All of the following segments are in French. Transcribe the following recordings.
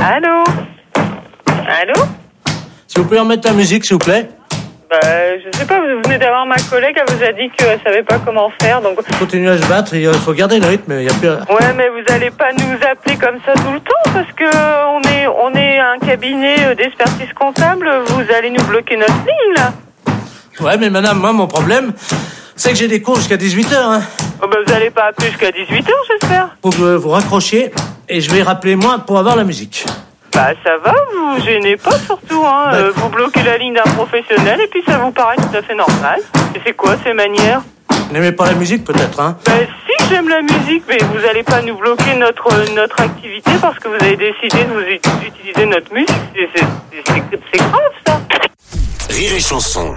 Allô? Allô? Si vous pouvez remettre la musique, s'il vous plaît. Je sais pas, vous venez d'avoir ma collègue, elle vous a dit qu'elle savait pas comment faire, donc... Continuez à se battre, il faut garder le rythme, il y a plus... Ouais, mais vous allez pas nous appeler comme ça tout le temps, parce que on est un cabinet d'expertise comptable, vous allez nous bloquer notre ligne, là. Ouais, mais madame, moi, mon problème, c'est que j'ai des cours jusqu'à 18h, hein. Oh, vous allez pas appeler jusqu'à 18h, j'espère. Faut que vous raccrochiez, et je vais rappeler moi pour avoir la musique. Ça va, vous gênez pas surtout, hein. Vous bloquez la ligne d'un professionnel et puis ça vous paraît tout à fait normal. Et c'est quoi ces manières? Vous n'aimez pas la musique peut-être, hein? Si, j'aime la musique, mais vous allez pas nous bloquer notre activité parce que vous avez décidé d'utiliser notre musique. C'est grave, ça. Rire et chanson.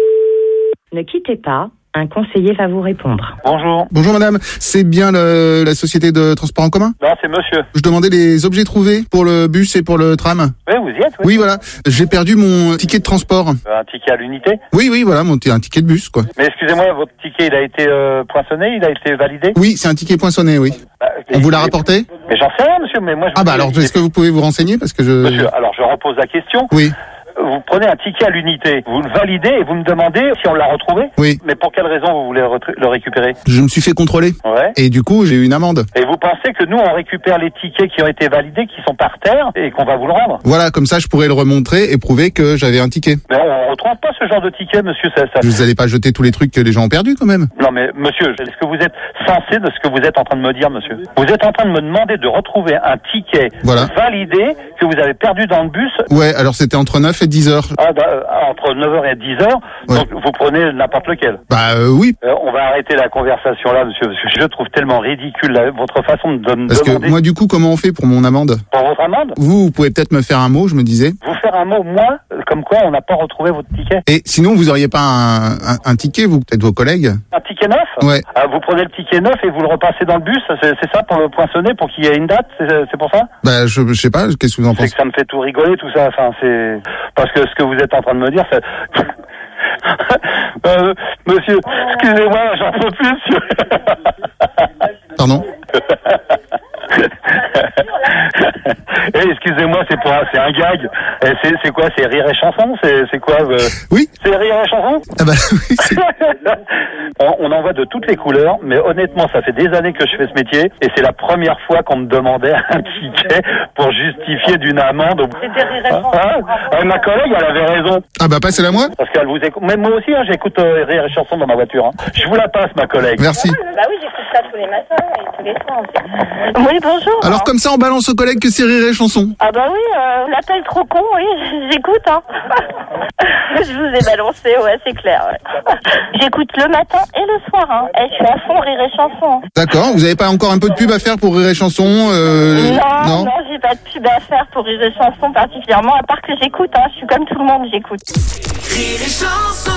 Ne quittez pas. Un conseiller va vous répondre. Bonjour. Bonjour madame, c'est bien la société de transport en commun? Non, c'est monsieur. Je demandais les objets trouvés pour le bus et pour le tram. Oui, vous y êtes, oui. Oui, voilà. J'ai perdu mon ticket de transport. Un ticket à l'unité? Oui, voilà, un ticket de bus, quoi. Mais excusez-moi, votre ticket, il a été poinçonné, il a été validé? Oui, c'est un ticket poinçonné, oui. On vous l'a rapporté? Mais j'en sais rien, monsieur, mais moi... alors, est-ce que vous pouvez vous renseigner parce que Monsieur, alors je repose la question. Oui. Vous prenez un ticket à l'unité, vous le validez et vous me demandez si on l'a retrouvé? Oui. Mais pour quelle raison vous voulez le récupérer? Je me suis fait contrôler. Ouais. Et du coup, j'ai eu une amende. Et vous pensez que nous, on récupère les tickets qui ont été validés, qui sont par terre, et qu'on va vous le rendre? Voilà, comme ça, je pourrais le remontrer et prouver que j'avais un ticket. Mais on retrouve pas ce genre de ticket, monsieur, ça... Vous allez pas jeter tous les trucs que les gens ont perdus, quand même? Non, mais monsieur, est-ce que vous êtes censé de ce que vous êtes en train de me dire, monsieur? Vous êtes en train de me demander de retrouver un ticket validé que vous avez perdu dans le bus? Ouais, alors c'était entre 9 et 10 heures. Entre 9h et 10h, donc vous prenez n'importe lequel. Oui. On va arrêter la conversation là, monsieur, parce que je le trouve tellement ridicule, votre façon de me Parce demander... que moi, du coup, comment on fait pour mon amende? Pour votre amende? Vous pouvez peut-être me faire un mot, je me disais. Vous faire un mot, moi, comme quoi on n'a pas retrouvé votre ticket. Et sinon, vous auriez pas un ticket, vous, peut-être vos collègues? Un ticket neuf? Ouais. Vous prenez le ticket neuf et vous le repassez dans le bus, c'est ça, pour le poinçonner, pour qu'il y ait une date, c'est pour ça? Je sais pas, qu'est-ce que vous en pensez? C'est que ça me fait tout rigoler, tout ça, enfin, c'est... Parce que ce que vous êtes en train de me dire, ça... monsieur, excusez-moi, j'en peux plus, monsieur. Pardon? Excusez-moi, c'est un gag. C'est quoi? C'est Rire et Chanson? C'est quoi? Oui. C'est Rire et Chanson? Oui. On en voit de toutes les couleurs, mais honnêtement, ça fait des années que je fais ce métier, et c'est la première fois qu'on me demandait un ticket pour justifier d'une amende. C'était Rire et Chanson. Ma collègue, elle avait raison. Passez-la moi. Parce qu'elle vous écoute. Même moi aussi, j'écoute Rire et Chanson dans ma voiture. Je vous la passe, ma collègue. Merci. Oui, j'écoute ça tous les matins et tous les soirs. Oui, bonjour. Alors comme ça, on balance aux collègues que c'est Rire et Chanson. L'appel trop con, oui, j'écoute, hein. Je vous ai balancé, ouais, c'est clair, ouais. J'écoute le matin et le soir, hein. Je suis à fond Rire et Chanson. D'accord, vous avez pas encore un peu de pub à faire pour Rire et Chanson? Non, j'ai pas de pub à faire pour Rire et Chanson particulièrement, à part que j'écoute, hein. Je suis comme tout le monde, j'écoute. Rire et chanson.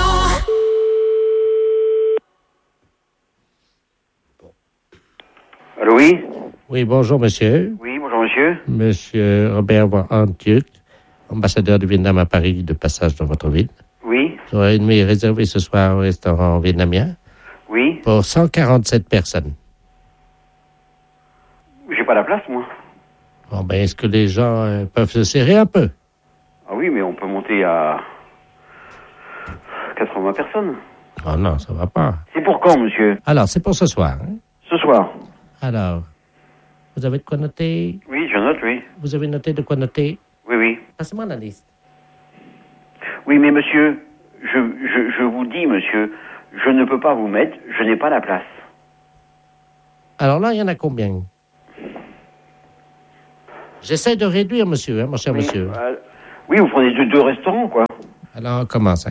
Allô, oui? Oui, bonjour monsieur. Oui, bonjour monsieur. Monsieur Robert Van Antjuk, ambassadeur du Vietnam à Paris, de passage dans votre ville. Oui. J'aurais une nuit réservée ce soir au restaurant vietnamien. Oui. Pour 147 personnes. J'ai pas la place, moi. Bon, est-ce que les gens peuvent se serrer un peu? Ah oui, mais on peut monter à 80 personnes. Oh non, ça va pas. C'est pour quand, monsieur? Alors, c'est pour ce soir. Hein? Ce soir. Alors, vous avez de quoi noter? Oui, je note, oui. Vous avez noté de quoi noter? Oui. Passez-moi la liste. Oui, mais monsieur, je vous dis, monsieur, je ne peux pas vous mettre, je n'ai pas la place. Alors là, il y en a combien? J'essaie de réduire, monsieur, hein, mon cher monsieur. Oui, vous prenez deux restaurants, quoi. Alors, on commence. Hein.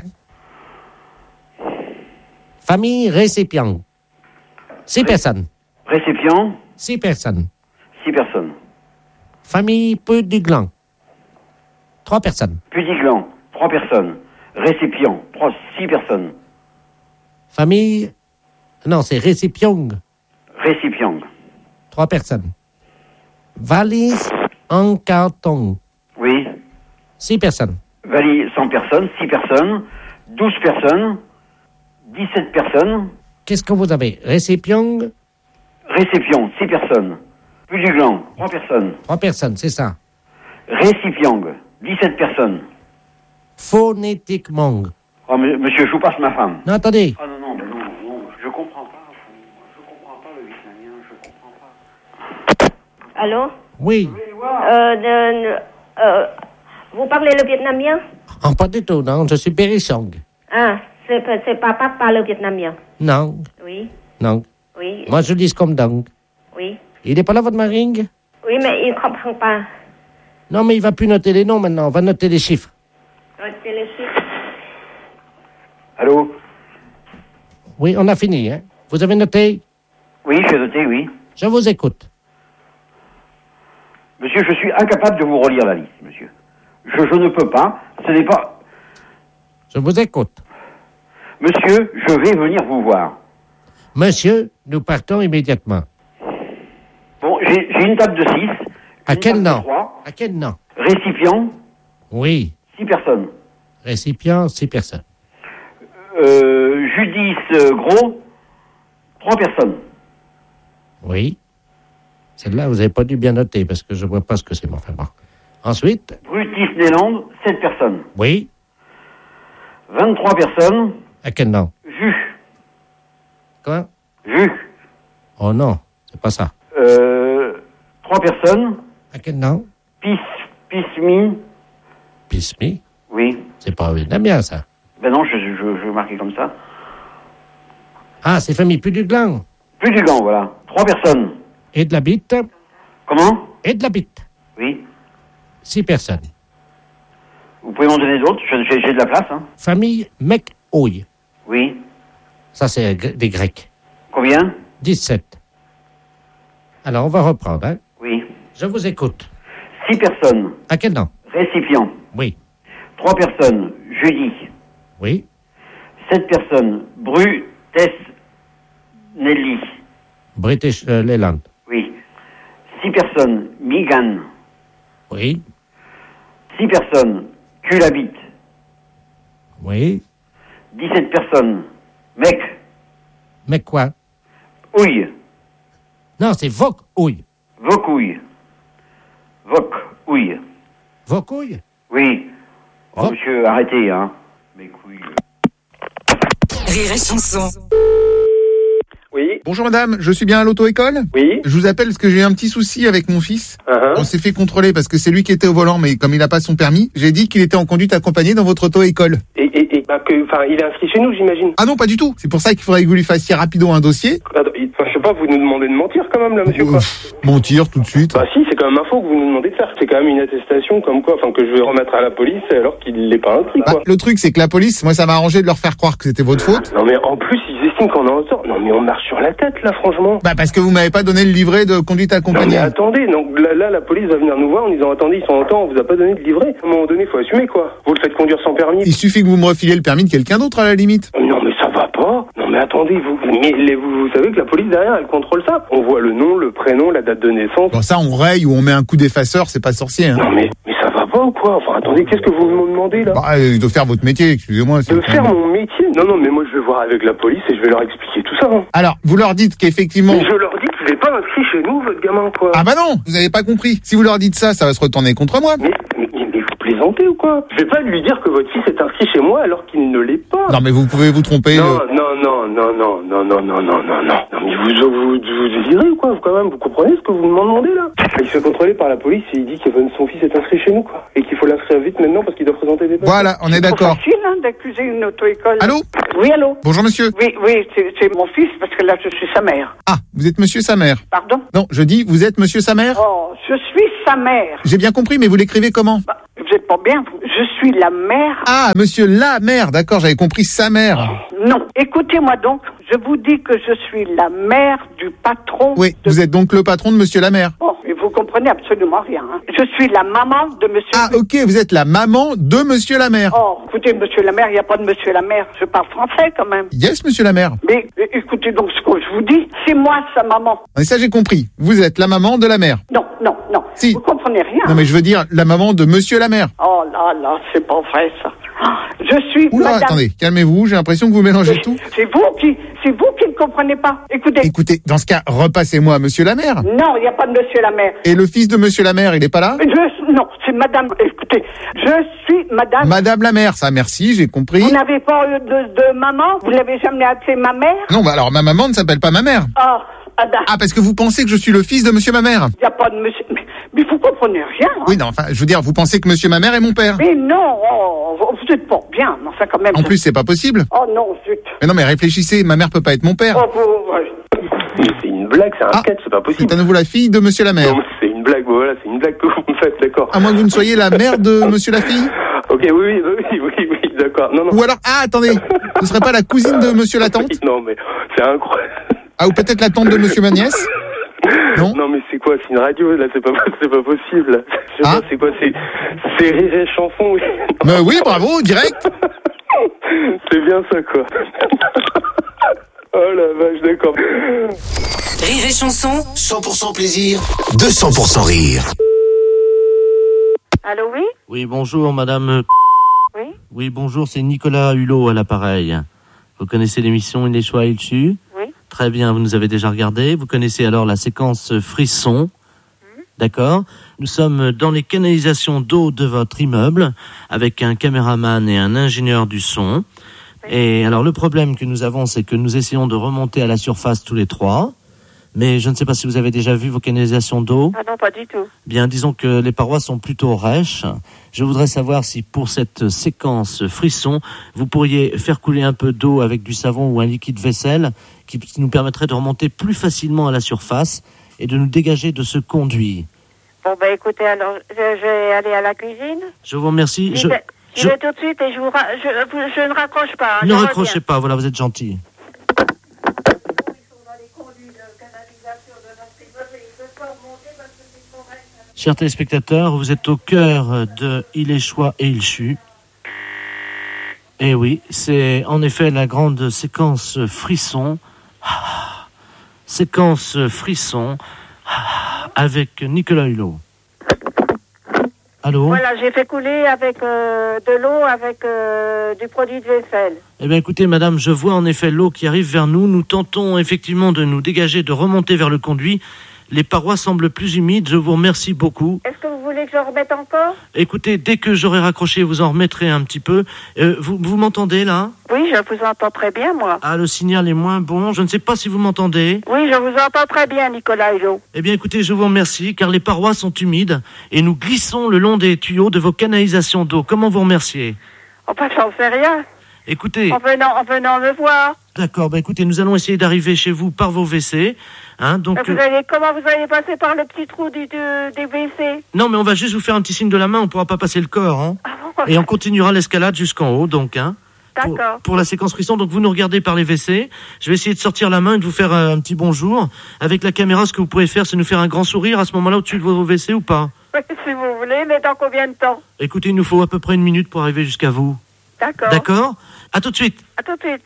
Famille récipient. 6 personnes. Récipient? 6 personnes. 6 personnes. Famille peu du gland. 3 personnes. Pudiglan, 3 personnes. Récipient, 6 personnes. Famille... Non, c'est récipient. Récipient. 3 personnes. Valise en carton. Oui. 6 personnes. Valise 100 personnes, 6 personnes. 12 personnes. 17 personnes. Qu'est-ce que vous avez? Récipient? Récipient, 6 personnes. Pudiglan, 3 personnes. 3 personnes, c'est ça. Récipient, 17 personnes. Phonétiquement. Oh, monsieur, je vous passe ma femme. Non, attendez. Ah non, je comprends pas. Je comprends pas le vietnamien, je comprends pas. Allô? Oui. Vous parlez le vietnamien? Oh, pas du tout, non. Je suis Périsong. Ah, c'est papa qui parle le vietnamien. Non. Oui. Non. Oui. Moi, je dis comme donc. Oui. Il n'est pas là, votre maring? Oui, mais il ne comprend pas. Non, mais il va plus noter les noms maintenant. On va noter les chiffres. Notez les chiffres. Allô? Oui, on a fini, hein. Vous avez noté? Oui, j'ai noté, oui. Je vous écoute. Monsieur, je suis incapable de vous relire la liste, monsieur. Je ne peux pas. Ce n'est pas... Je vous écoute. Monsieur, je vais venir vous voir. Monsieur, nous partons immédiatement. Bon, j'ai une table de 6. À quel nom? 3, À quel nom? récipient, Oui. 6 personnes. Récipient, 6 personnes. Judice gros, 3 personnes. Oui. Celle-là, vous n'avez pas dû bien noter parce que je ne vois pas ce que c'est. Enfin bon. Ensuite? Brutus Néland, 7 personnes. Oui. 23 personnes. À quel nom? Vu. Quoi? Vu. Oh non, c'est pas ça. 3 personnes. À quel nom? Pismi. Pismi? Oui. C'est pas vietnamien, ça. Ben non, je marquais comme ça. Ah, c'est famille plus du gland. Plus du gant, voilà. 3 personnes. Et de la bite. Comment? Et de la bite. Oui. 6 personnes. Vous pouvez m'en donner d'autres? J'ai de la place, hein. Famille Mec-Ouille. Oui. Ça, c'est des Grecs. Combien? 17. Alors, on va reprendre, hein. Oui. Je vous écoute. 6 personnes. À quel nom? Récipient. Oui. 3 personnes. Judy. Oui. 7 personnes. Nelly. British Leyland. Oui. 6 personnes. Migan. Oui. 6 personnes. Culabit. Oui. 17 personnes. Mec. Mais quoi? Ouille. Non, c'est Voc-Ouille. Vocouille. Voc-ouille. Vocouille? Oui. Oh, Voc- monsieur, arrêtez, hein. Mes couilles. Rire et chanson. Oui. Bonjour madame, je suis bien à l'auto-école? Oui. Je vous appelle parce que j'ai eu un petit souci avec mon fils. On s'est fait contrôler parce que c'est lui qui était au volant, mais comme il n'a pas son permis, j'ai dit qu'il était en conduite accompagnée dans votre auto-école. Il est inscrit chez nous, j'imagine. Ah non, pas du tout. C'est pour ça qu'il faudrait que vous lui fassiez rapido un dossier. Je sais pas, vous nous demandez de mentir quand même, là, monsieur, quoi. Mentir tout de suite. Bah si, c'est quand même un faux que vous nous demandez de faire. C'est quand même une attestation comme quoi, que je vais remettre à la police alors qu'il n'est pas inscrit, quoi. Le truc, c'est que la police, moi, ça m'a arrangé de leur faire croire que c'était votre faute. Non mais en plus, ils estiment qu'on est en tort. Non mais on marche sur la tête, là, franchement. Parce que vous m'avez pas donné le livret de conduite accompagnée. Non mais attendez, donc là, la police va venir nous voir en disant attendez, ils sont en temps, on vous a pas donné de livret. À un moment donné, faut assumer, quoi. Vous le faites conduire sans permis. Il suffit que vous me refiliez le permis de quelqu'un d'autre, à la limite. Non mais ça va pas. Non mais attendez, vous savez que la police derrière, elle contrôle ça. On voit le nom, le prénom, la date de naissance. Bon, ça, on raye ou on met un coup d'effaceur, c'est pas sorcier, hein. Non mais ça va pas ou quoi? Enfin attendez, qu'est-ce que vous me demandez là? De faire votre métier, excusez-moi. De faire mon métier? Non mais moi je vais voir avec la police et je vais leur expliquer tout ça. Hein. Alors, vous leur dites qu'effectivement... Mais je leur dis qu'il n'est pas inscrit chez nous, votre gamin, quoi. Ah bah non, vous avez pas compris. Si vous leur dites ça, ça va se retourner contre moi. Mais vous plaisantez ou quoi? Je vais pas lui dire que votre fils est inscrit chez moi alors qu'il ne l'est pas. Non mais vous pouvez vous tromper. Non. Non mais vous désirez ou quoi? Quand même, vous comprenez ce que vous me demandez là? Il se fait contrôler par la police et il dit que son fils est inscrit chez nous, quoi. Et qu'il faut l'inscrire vite maintenant parce qu'il doit présenter des papiers. Voilà, on est d'accord. C'est facile d'accuser une auto-école. Allô? Oui, allô? Bonjour monsieur. Oui, c'est mon fils parce que là je suis sa mère. Ah, vous êtes monsieur sa mère. Pardon? Non, je dis vous êtes monsieur sa mère. Oh, je suis sa mère. J'ai bien compris, mais vous l'écrivez comment? Vous êtes pas bien, vous. Je suis la mère. Ah, monsieur la mère, d'accord, j'avais compris sa mère. Non, écoutez-moi donc, je vous dis que je suis la mère du patron. Oui, vous êtes donc le patron de monsieur la mère. Bon, mais vous comprenez absolument rien. Hein. Je suis la maman de monsieur... Ah, ok, vous êtes la maman de monsieur la mère. Oh, écoutez, monsieur la mère, il n'y a pas de monsieur la mère. Je parle français quand même. Yes, monsieur la mère. Mais écoutez donc ce que je vous dis, c'est moi sa maman. Mais ça, j'ai compris. Vous êtes la maman de la mère. Non. Si. Vous comprenez rien. Non, mais je veux dire la maman de monsieur la mère. Oh là, c'est pas vrai ça. Je suis Oula, madame... attendez, calmez-vous, j'ai l'impression que vous mélangez tout. C'est vous qui ne comprenez pas. Écoutez, dans ce cas, repassez-moi monsieur la mère. Non, il n'y a pas de monsieur la mère. Et le fils de monsieur la mère, il est pas là? Non, c'est madame, écoutez, je suis madame... Madame la mère, ça, merci, j'ai compris. Vous n'avez pas eu de maman? Vous l'avez jamais appelée ma mère? Non, bah alors ma maman ne s'appelle pas ma mère. Ah, parce que vous pensez que je suis le fils de monsieur ma mère? Il n'y a pas de monsieur... Mais vous comprenez rien, hein? Oui, non, enfin, je veux dire, vous pensez que monsieur ma mère est mon père? Mais non, vous êtes pas bien, mais enfin quand même... En plus, c'est pas possible. Oh non, zut. Mais non, mais réfléchissez, ma mère peut pas être mon père. C'est une blague, c'est un sketch, c'est pas possible. C'est à nouveau la fille de monsieur la mère. Non, c'est une blague, voilà, c'est une blague que vous me faites, d'accord. À moins que vous ne soyez la mère de monsieur la fille? Ok, oui, d'accord. Non. Ou alors, attendez, ce serait pas la cousine de monsieur la tante? Non, mais c'est incroyable. Ah, ou peut-être la tante de monsieur ma nièce? Non, mais c'est quoi? C'est une radio, là, c'est pas possible. Là. Je sais pas, c'est quoi? C'est Rire et Chanson, oui. Mais oui, bravo, direct. C'est bien ça, quoi. Oh la vache, d'accord. Rire et Chanson, 100% plaisir, 200% rire. Allô, oui? Oui, bonjour, madame. Oui? Oui, bonjour, c'est Nicolas Hulot à l'appareil. Vous connaissez l'émission Il est choix, il tue? Oui. Très bien, vous nous avez déjà regardé. Vous connaissez alors la séquence frisson. D'accord. Nous sommes dans les canalisations d'eau de votre immeuble avec un caméraman et un ingénieur du son. Et alors le problème que nous avons, c'est que nous essayons de remonter à la surface tous les trois. Mais je ne sais pas si vous avez déjà vu vos canalisations d'eau. Ah non, pas du tout. Bien, disons que les parois sont plutôt rêches. Je voudrais savoir si pour cette séquence frisson, vous pourriez faire couler un peu d'eau avec du savon ou un liquide vaisselle qui nous permettrait de remonter plus facilement à la surface et de nous dégager de ce conduit. Bon, écoutez, alors, je vais aller à la cuisine. Je vous remercie. Je vais tout de suite et je ne raccroche pas. Ne raccrochez pas, voilà, vous êtes gentil. Chers téléspectateurs, vous êtes au cœur de Il est choix et il chue. Et oui, c'est en effet la grande séquence frisson. Séquence frisson avec Nicolas Hulot. Allô? Voilà, j'ai fait couler avec de l'eau avec du produit de vaisselle. Eh bien écoutez madame, je vois en effet l'eau qui arrive vers nous. Nous tentons effectivement de nous dégager, de remonter vers le conduit. Les parois semblent plus humides, je vous remercie beaucoup. Est-ce que vous voulez que je remette encore? Écoutez, dès que j'aurai raccroché, vous en remettrez un petit peu. Vous m'entendez là? Oui, je vous entends très bien, moi. Ah, le signal est moins bon, je ne sais pas si vous m'entendez. Oui, je vous entends très bien, Nicolas Hulot. Eh bien écoutez, je vous remercie, car les parois sont humides et nous glissons le long des tuyaux de vos canalisations d'eau. Comment vous remercier? Enfin, j'en sais rien. Écoutez... En venant me voir. D'accord, écoutez, nous allons essayer d'arriver chez vous par vos WC. Hein, donc, comment vous allez passer par le petit trou des WC? Non, mais on va juste vous faire un petit signe de la main, on ne pourra pas passer le corps. Hein. Et on continuera l'escalade jusqu'en haut, donc. Hein, d'accord. Pour la séquence frisson, donc vous nous regardez par les WC. Je vais essayer de sortir la main et de vous faire un petit bonjour. Avec la caméra, ce que vous pouvez faire, c'est nous faire un grand sourire à ce moment-là au-dessus de vos WC ou pas? Oui, si vous voulez, mais dans combien de temps? Écoutez, il nous faut à peu près 1 minute pour arriver jusqu'à vous. D'accord. D'accord? À tout de suite. À tout de suite.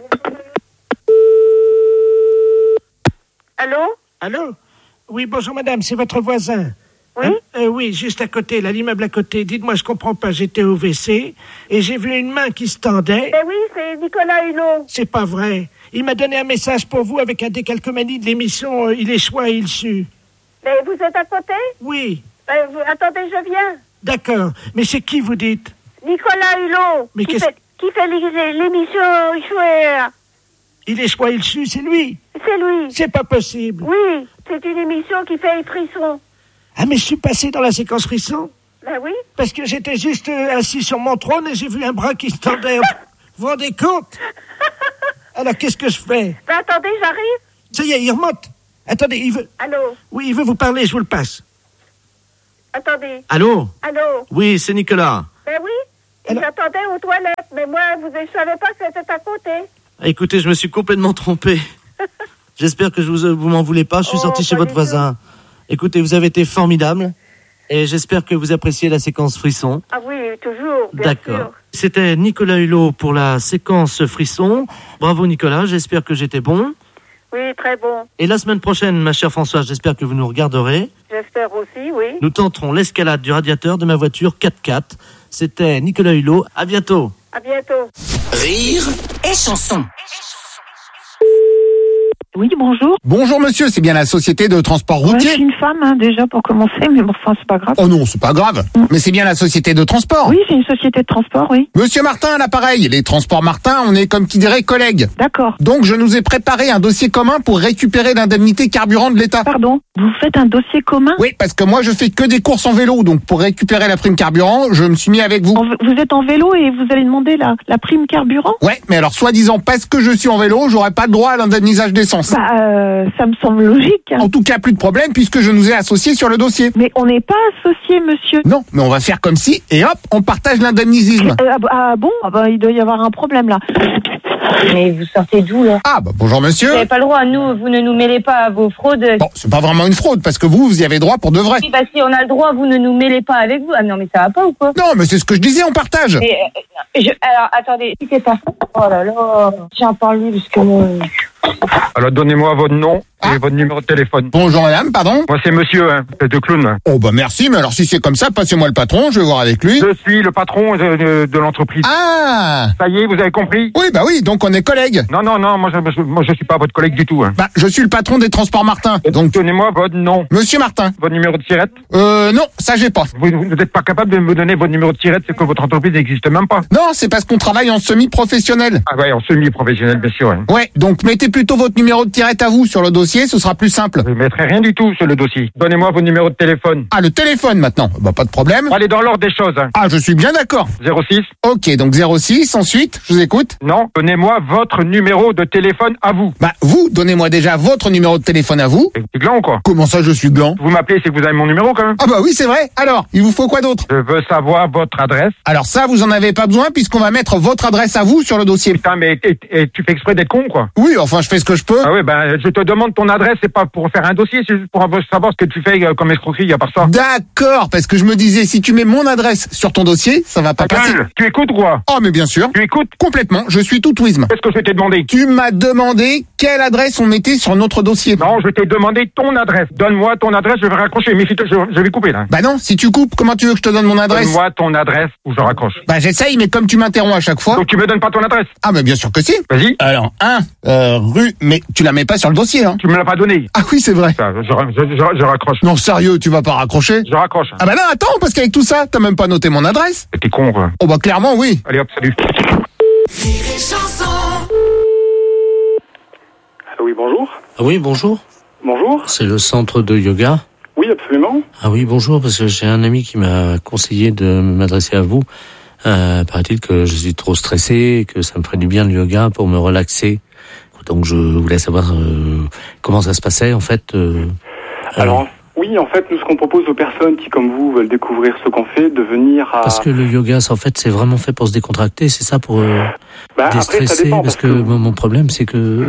Allô? Allô? Oui, bonjour madame, c'est votre voisin. Oui? Oui, juste à côté, là, l'immeuble à côté. Dites-moi, je comprends pas, j'étais au WC et j'ai vu une main qui se tendait. Oui, c'est Nicolas Hulot. C'est pas vrai. Il m'a donné un message pour vous avec un décalcomanie de l'émission Il est choix et il sue. Mais vous êtes à côté? Oui. Attendez, je viens. D'accord. Mais c'est qui, vous dites? Nicolas Hulot. Mais qui fait l'émission Chouer. Il est choix, il sue, c'est lui. C'est lui. C'est pas possible. Oui, c'est une émission qui fait frisson. Ah, mais je suis passé dans la séquence frisson. Ben oui. Parce que j'étais juste assis sur mon trône et j'ai vu un bras qui se tendait. Vous vous rendez compte? Alors, qu'est-ce que je fais? Ben attendez, j'arrive. Ça y est, il remonte. Attendez, il veut... Allô? Oui, il veut vous parler, je vous le passe. Attendez. Allô? Allô? Oui, c'est Nicolas. Ben oui, j'attendais aux toilettes, mais moi, je savais pas que c'était à côté. Écoutez, je me suis complètement trompé. J'espère que vous m'en voulez pas. Je suis sorti chez votre voisin. Écoutez, vous avez été formidable. Et j'espère que vous appréciez la séquence frisson. Ah oui, toujours, bien D'accord. sûr. C'était Nicolas Hulot pour la séquence frisson. Bravo Nicolas, j'espère que j'étais bon. Oui, très bon. Et la semaine prochaine, ma chère Françoise, j'espère que vous nous regarderez. J'espère aussi, oui. Nous tenterons l'escalade du radiateur de ma voiture 4x4. C'était Nicolas Hulot. À bientôt. À bientôt. Rire et chanson. Oui, bonjour. Bonjour monsieur, c'est bien la société de transport Ouais, je routier? suis une femme, déjà, pour commencer, mais bon, enfin, c'est pas grave. Oh non, c'est pas grave. Mais c'est bien la société de transport? Oui, c'est une société de transport, oui. Monsieur Martin à l'appareil. Les transports Martin, on est comme qui dirait collègues. D'accord. Donc je nous ai préparé un dossier commun pour récupérer l'indemnité carburant de l'État. Pardon, vous faites un dossier commun? Oui, parce que moi je fais que des courses en vélo, donc pour récupérer la prime carburant, je me suis mis avec vous. Vous êtes en vélo et vous allez demander la prime carburant? Ouais, mais alors soi-disant parce que je suis en vélo, j'aurais pas le droit à l'indemnisage d'essence. Ça me semble logique. En tout cas, plus de problème puisque je nous ai associés sur le dossier. Mais on n'est pas associés, monsieur. Non, mais on va faire comme si et hop, on partage l'indemnisisme. Bon, il doit y avoir un problème là. Mais vous sortez d'où, là? Ah, bah bonjour monsieur. Vous n'avez pas le droit, vous ne nous mêlez pas à vos fraudes. Bon, c'est pas vraiment une fraude parce que vous y avez droit pour de vrai. Oui, bah si on a le droit, vous ne nous mêlez pas avec vous. Ah non, mais ça va pas ou quoi? Non, mais c'est ce que je disais, on partage. Mais, alors, attendez, si c'est pas ça. Oh là là, j'en parle lui parce que moi... Alors, donnez-moi votre nom et votre numéro de téléphone. Bonjour madame, pardon. Moi, c'est monsieur, de clown. Oh bah merci, mais alors si c'est comme ça, passez-moi le patron, je vais voir avec lui. Je suis le patron de l'entreprise. Ah! Ça y est, vous avez compris? Oui, bah oui, donc on est collègues. Non, moi je suis pas votre collègue du tout. Bah, je suis le patron des transports Martin. Donc, donnez-moi votre nom. Monsieur Martin. Votre numéro de tirette? Non, ça j'ai pas. Vous n'êtes pas capable de me donner votre numéro de tirette, c'est que votre entreprise n'existe même pas. Non, c'est parce qu'on travaille en semi-professionnel. Ah ouais, en semi-professionnel, bien sûr. Ouais, donc mettez plutôt votre numéro de tirette à vous sur le dossier, ce sera plus simple. Je ne mettrai rien du tout sur le dossier. Donnez-moi vos numéros de téléphone. Ah, le téléphone maintenant. Bah, pas de problème. Allez dans l'ordre des choses. Ah, je suis bien d'accord. 06. Ok, donc 06, ensuite, je vous écoute. Non, donnez-moi votre numéro de téléphone à vous. Bah, vous, donnez-moi déjà votre numéro de téléphone à vous. Vous êtes gland ou quoi? Comment ça, je suis gland? Vous m'appelez, c'est que vous avez mon numéro quand même. Ah bah oui, c'est vrai. Alors, il vous faut quoi d'autre? Je veux savoir votre adresse. Alors ça, vous en avez pas besoin puisqu'on va mettre votre adresse à vous sur le dossier. Putain, mais tu fais exprès d'être con, quoi. Oui, enfin, je fais ce que je peux. Ah oui, ben, je te demande ton adresse, c'est pas pour faire un dossier, c'est juste pour savoir ce que tu fais comme escroquerie, à part ça. D'accord, parce que je me disais, si tu mets mon adresse sur ton dossier, ça va pas passer. Tu écoutes ou quoi? Oh, mais bien sûr. Tu écoutes? Complètement, je suis tout ouïsme. Qu'est-ce que je t'ai demandé? Tu m'as demandé quelle adresse on mettait sur notre dossier. Non, je t'ai demandé ton adresse. Donne-moi ton adresse, je vais raccrocher. Mais si je vais couper, là. Bah non, si tu coupes, comment tu veux que je te donne mon adresse? Donne-moi ton adresse ou je raccroche. Bah j'essaye, mais comme tu m'interromps à chaque fois... Donc tu me donnes pas ton adresse? Ah, mais bien sûr que si. Vas-y. Alors, rue... Mais tu la mets pas sur le dossier, hein? Tu me l'as pas donné. Ah oui, c'est vrai. Je raccroche. Non, sérieux, tu vas pas raccrocher? Je raccroche. Ah bah non, attends, parce qu'avec tout ça, t'as même pas noté mon adresse. T'es con, quoi. Oh bah clairement, oui. Allez hop, salut. Oui, bonjour. Ah oui, bonjour. Bonjour. C'est le centre de yoga. Oui, absolument. Ah oui, bonjour, parce que j'ai un ami qui m'a conseillé de m'adresser à vous. Paraît-il que je suis trop stressé, que ça me ferait du bien le yoga pour me relaxer. Donc je voulais savoir comment ça se passait en fait. Alors, oui, en fait, nous, ce qu'on propose aux personnes qui, comme vous, veulent découvrir ce qu'on fait, de venir à... Parce que le yoga, en fait, c'est vraiment fait pour se décontracter, c'est ça, pour déstresser. Après, ça dépend, parce que mon problème, c'est que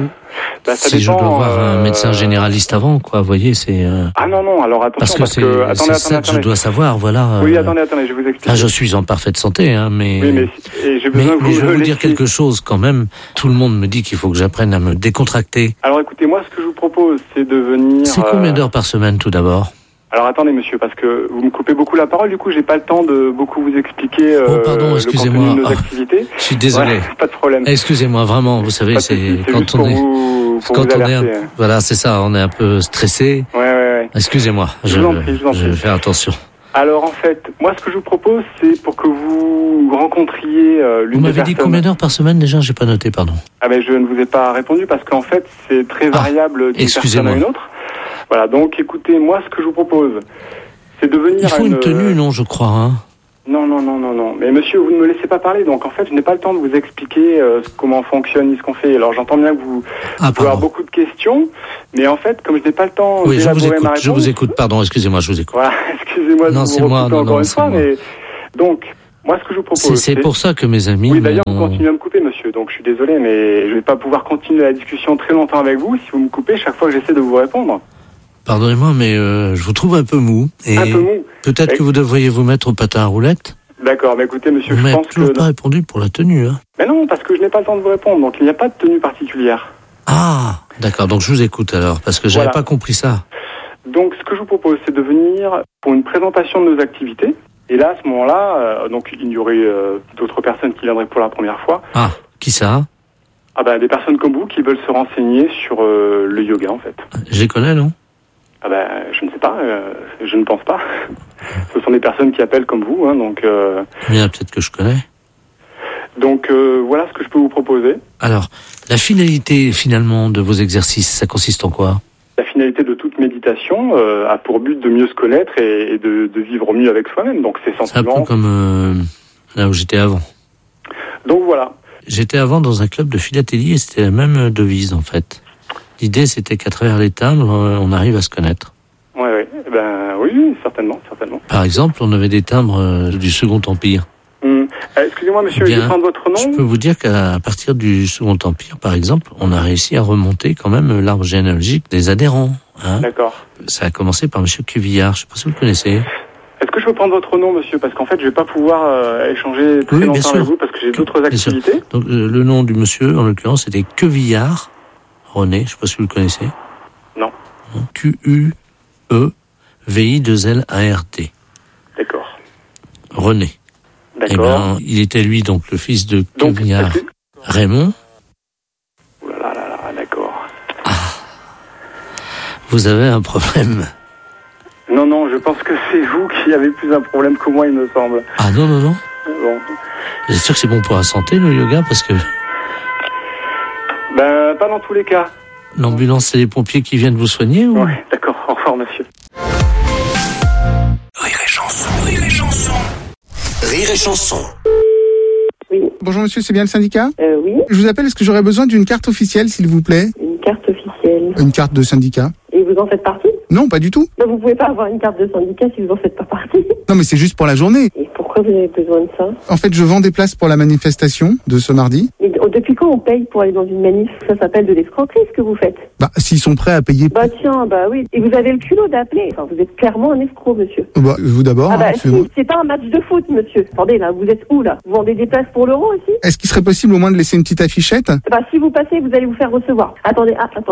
si je dois voir un médecin généraliste avant, quoi, vous voyez, c'est... Ah non, alors attention, parce que c'est ça que je dois savoir, voilà. Oui, attendez, je vais vous expliquer. Là, je suis en parfaite santé, hein, mais... Oui, mais j'ai besoin que vous je vais vous laissiez. dire quelque chose, quand même. Tout le monde me dit qu'il faut que j'apprenne à me décontracter. Alors écoutez, moi, ce que je vous propose, c'est de venir... C'est combien d'heures par semaine, tout d'abord? Alors attendez, monsieur, parce que vous me coupez beaucoup la parole, du coup j'ai pas le temps de beaucoup vous expliquer pardon, le contenu de nos activités. Je suis désolé. Ouais, pas de problème. Excusez-moi, vraiment, vous savez, c'est quand on est... Quand on est... Voilà, c'est ça, on est un peu stressé. Ouais. Excusez-moi, je vais faire attention. Alors en fait, moi ce que je vous propose, c'est pour que vous rencontriez l'une Vous des m'avez dit combien d'heures par semaine déjà? J'ai pas noté, pardon. Ah ben je ne vous ai pas répondu parce qu'en fait c'est très variable d'une personne à une autre. Voilà, donc écoutez, moi ce que je vous propose, c'est de venir Il faut une tenue, non, je crois, hein? Non. Mais monsieur, vous ne me laissez pas parler, donc en fait, je n'ai pas le temps de vous expliquer comment fonctionne ce qu'on fait. Alors j'entends bien que vous pouvez avoir beaucoup de questions, mais en fait, comme je n'ai pas le temps d'élaborer ma réponse... je vous écoute, pardon, excusez-moi, je vous écoute. Voilà, excusez-moi de vous recouper encore une fois, mais... Donc, moi, ce que je vous propose... C'est pour ça que mes amis... Oui, d'ailleurs, vous continuez à me couper, monsieur, donc je suis désolé, mais je ne vais pas pouvoir continuer la discussion très longtemps avec vous si vous me coupez chaque fois que j'essaie de vous répondre. Pardonnez-moi, mais je vous trouve un peu mou. Et un peu mou. Peut-être que vous devriez vous mettre au patin à roulettes. D'accord, mais écoutez, monsieur, je pense que... Vous m'avez toujours pas que... répondu pour la tenue, hein. Mais non, parce que je n'ai pas le temps de vous répondre, donc il n'y a pas de tenue particulière. Ah, d'accord, donc je vous écoute alors, parce que j'avais pas compris ça. Donc, ce que je vous propose, c'est de venir pour une présentation de nos activités. Et là, à ce moment-là, donc il y aurait d'autres personnes qui viendraient pour la première fois. Ah, qui ça? Ah bah des personnes comme vous qui veulent se renseigner sur le yoga en fait. Je les connais, non? Ah bah je ne sais pas, je ne pense pas. Ce sont des personnes qui appellent comme vous, hein, donc... Bien, peut-être que je connais. Donc voilà ce que je peux vous proposer. Alors, la finalité finalement de vos exercices, ça consiste en quoi? La finalité de toute méditation a pour but de mieux se connaître et de vivre mieux avec soi-même. Donc c'est sentiments... C'est un peu comme là où j'étais avant. Donc voilà. J'étais avant dans un club de philatélie et c'était la même devise en fait. L'idée c'était qu'à travers les timbres, on arrive à se connaître. Ouais. Ben oui, certainement. Par exemple, on avait des timbres du Second Empire. Excusez-moi monsieur, je vais prendre votre nom. Je peux vous dire qu'à partir du Second Empire, par exemple, on a réussi à remonter quand même l'arbre généalogique des adhérents. Hein. D'accord. Ça a commencé par monsieur Cuvillard, je ne sais pas si vous le connaissez. Est-ce que je peux prendre votre nom, monsieur? Parce qu'en fait, je vais pas pouvoir échanger très longtemps avec vous parce que j'ai d'autres activités. Donc, le nom du monsieur, en l'occurrence, c'était Quevillard René. Je ne sais pas si vous le connaissez. Non. Q-U-E-V-I-2-L-A-R-D. D'accord. René. D'accord. Eh ben, il était lui, donc, le fils de Quevillard Raymond. Ouh là là, d'accord. Ah. Vous avez un problème. Non, je pense que c'est vous qui avez plus un problème que moi, il me semble. Ah non. Bon. Vous êtes sûr que c'est bon pour la santé, le yoga? Parce que... Ben, pas dans tous les cas. L'ambulance et les pompiers qui viennent vous soigner ou... Ouais, d'accord. Au revoir, monsieur. Rire et chanson. Rire et chanson. Oui. Bonjour monsieur, c'est bien le syndicat? Oui. Je vous appelle, est-ce que j'aurais besoin d'une carte officielle, s'il vous plaît? Une carte officielle. Une carte de syndicat. Et vous en faites partie? Non, pas du tout. Ben, vous pouvez pas avoir une carte de syndicat si vous en faites pas partie. Non, mais c'est juste pour la journée. Et pourquoi vous avez besoin de ça? En fait, je vends des places pour la manifestation de ce mardi. Mais depuis quand on paye pour aller dans une manif? Ça s'appelle de l'escroquerie, ce que vous faites. Bah, s'ils sont prêts à payer... Bah tiens, bah oui. Et vous avez le culot d'appeler. Enfin, vous êtes clairement un escroc, monsieur. Bah, vous d'abord. Ah bah c'est pas un match de foot, monsieur. Attendez, là, vous êtes où, là? Vous vendez des places pour l'euro aussi? Est-ce qu'il serait possible au moins de laisser une petite affichette? Bah si vous passez, vous allez vous faire recevoir. Attendez.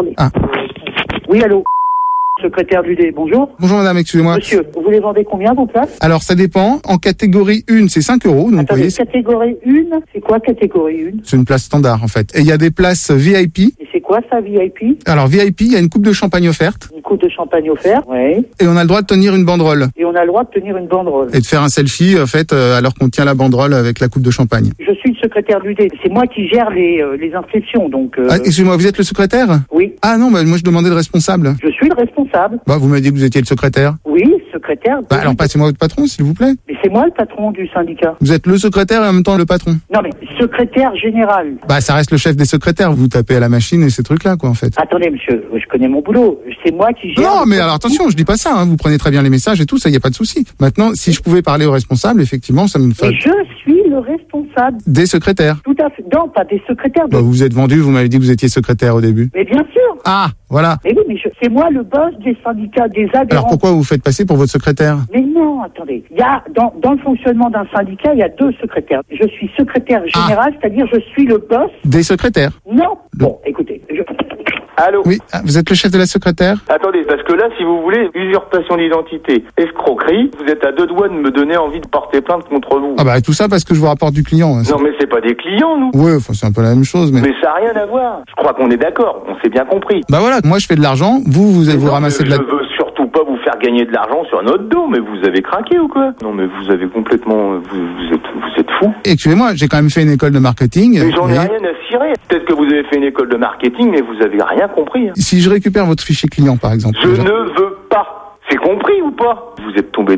Oui, allô? Secrétaire du D, bonjour. Bonjour madame, excusez-moi. Monsieur, vous les vendez combien vos places? Alors ça dépend. En catégorie 1, c'est 5 €. Donc, attendez, voyez, catégorie 1, c'est quoi catégorie 1? C'est une place standard en fait. Et il y a des places VIP. Et c'est quoi ça, VIP? Alors VIP, il y a une coupe de champagne offerte. Une coupe de champagne offerte, oui. Et on a le droit de tenir une banderole. Et on a le droit de tenir une banderole. Et de faire un selfie en fait alors qu'on tient la banderole avec la coupe de champagne. Je suis le secrétaire du D. C'est moi qui gère les inscriptions, donc... Ah, excusez-moi, vous êtes le secrétaire? Oui. Ah non, bah, moi je demandais le responsable. Je suis le responsable. Bah vous m'avez dit que vous étiez le secrétaire. Oui, secrétaire. Bah alors passez-moi votre patron, s'il vous plaît. Mais c'est moi le patron du syndicat. Vous êtes le secrétaire et en même temps le patron. Non mais secrétaire général. Bah ça reste le chef des secrétaires. Vous tapez à la machine et ces trucs-là, quoi, en fait. Attendez, monsieur, je connais mon boulot. C'est moi qui gère... Non, mais alors attention, je dis pas ça. Hein. Vous prenez très bien les messages et tout, ça y a pas de souci. Maintenant, si je pouvais parler au responsable, effectivement, ça me fait... Mais je suis le responsable. Des secrétaires. Tout à fait. Non, pas des secrétaires. Bah, vous vous êtes vendu, vous m'avez dit que vous étiez secrétaire au début. Mais bien sûr. Ah, voilà. Mais oui, mais c'est moi le boss des syndicats, des adhérents. Alors pourquoi vous faites passer pour votre secrétaire? Mais non, attendez. Il y a, dans le fonctionnement d'un syndicat, il y a 2 secrétaires. Je suis secrétaire général, c'est-à-dire je suis le boss. Des secrétaires? Non. Bon, écoutez. Allô? Oui, vous êtes le chef de la secrétaire? Attendez, parce que là, si vous voulez, usurpation d'identité, escroquerie, vous êtes à 2 doigts de me donner envie de porter plainte contre vous. Ah bah tout ça parce que je vous rapporte du client. Non mais c'est pas des clients, nous. Ouais, enfin c'est un peu la même chose, mais... Mais ça n'a rien à voir. Je crois qu'on est d'accord, on s'est bien compris. Bah voilà, moi je fais de l'argent, vous ramassez de la... Je veux surtout pas vous faire gagner de l'argent sur notre dos, mais vous avez craqué ou quoi? Non mais vous avez complètement... Vous êtes fou. Excusez-moi, j'ai quand même fait une école de marketing. Mais j'en ai rien à cirer. Peut-être que vous avez fait une école de marketing, mais vous avez rien compris. Hein. Si je récupère votre fichier client, par exemple... Je ne veux pas. C'est compris ou pas? Vous êtes tombé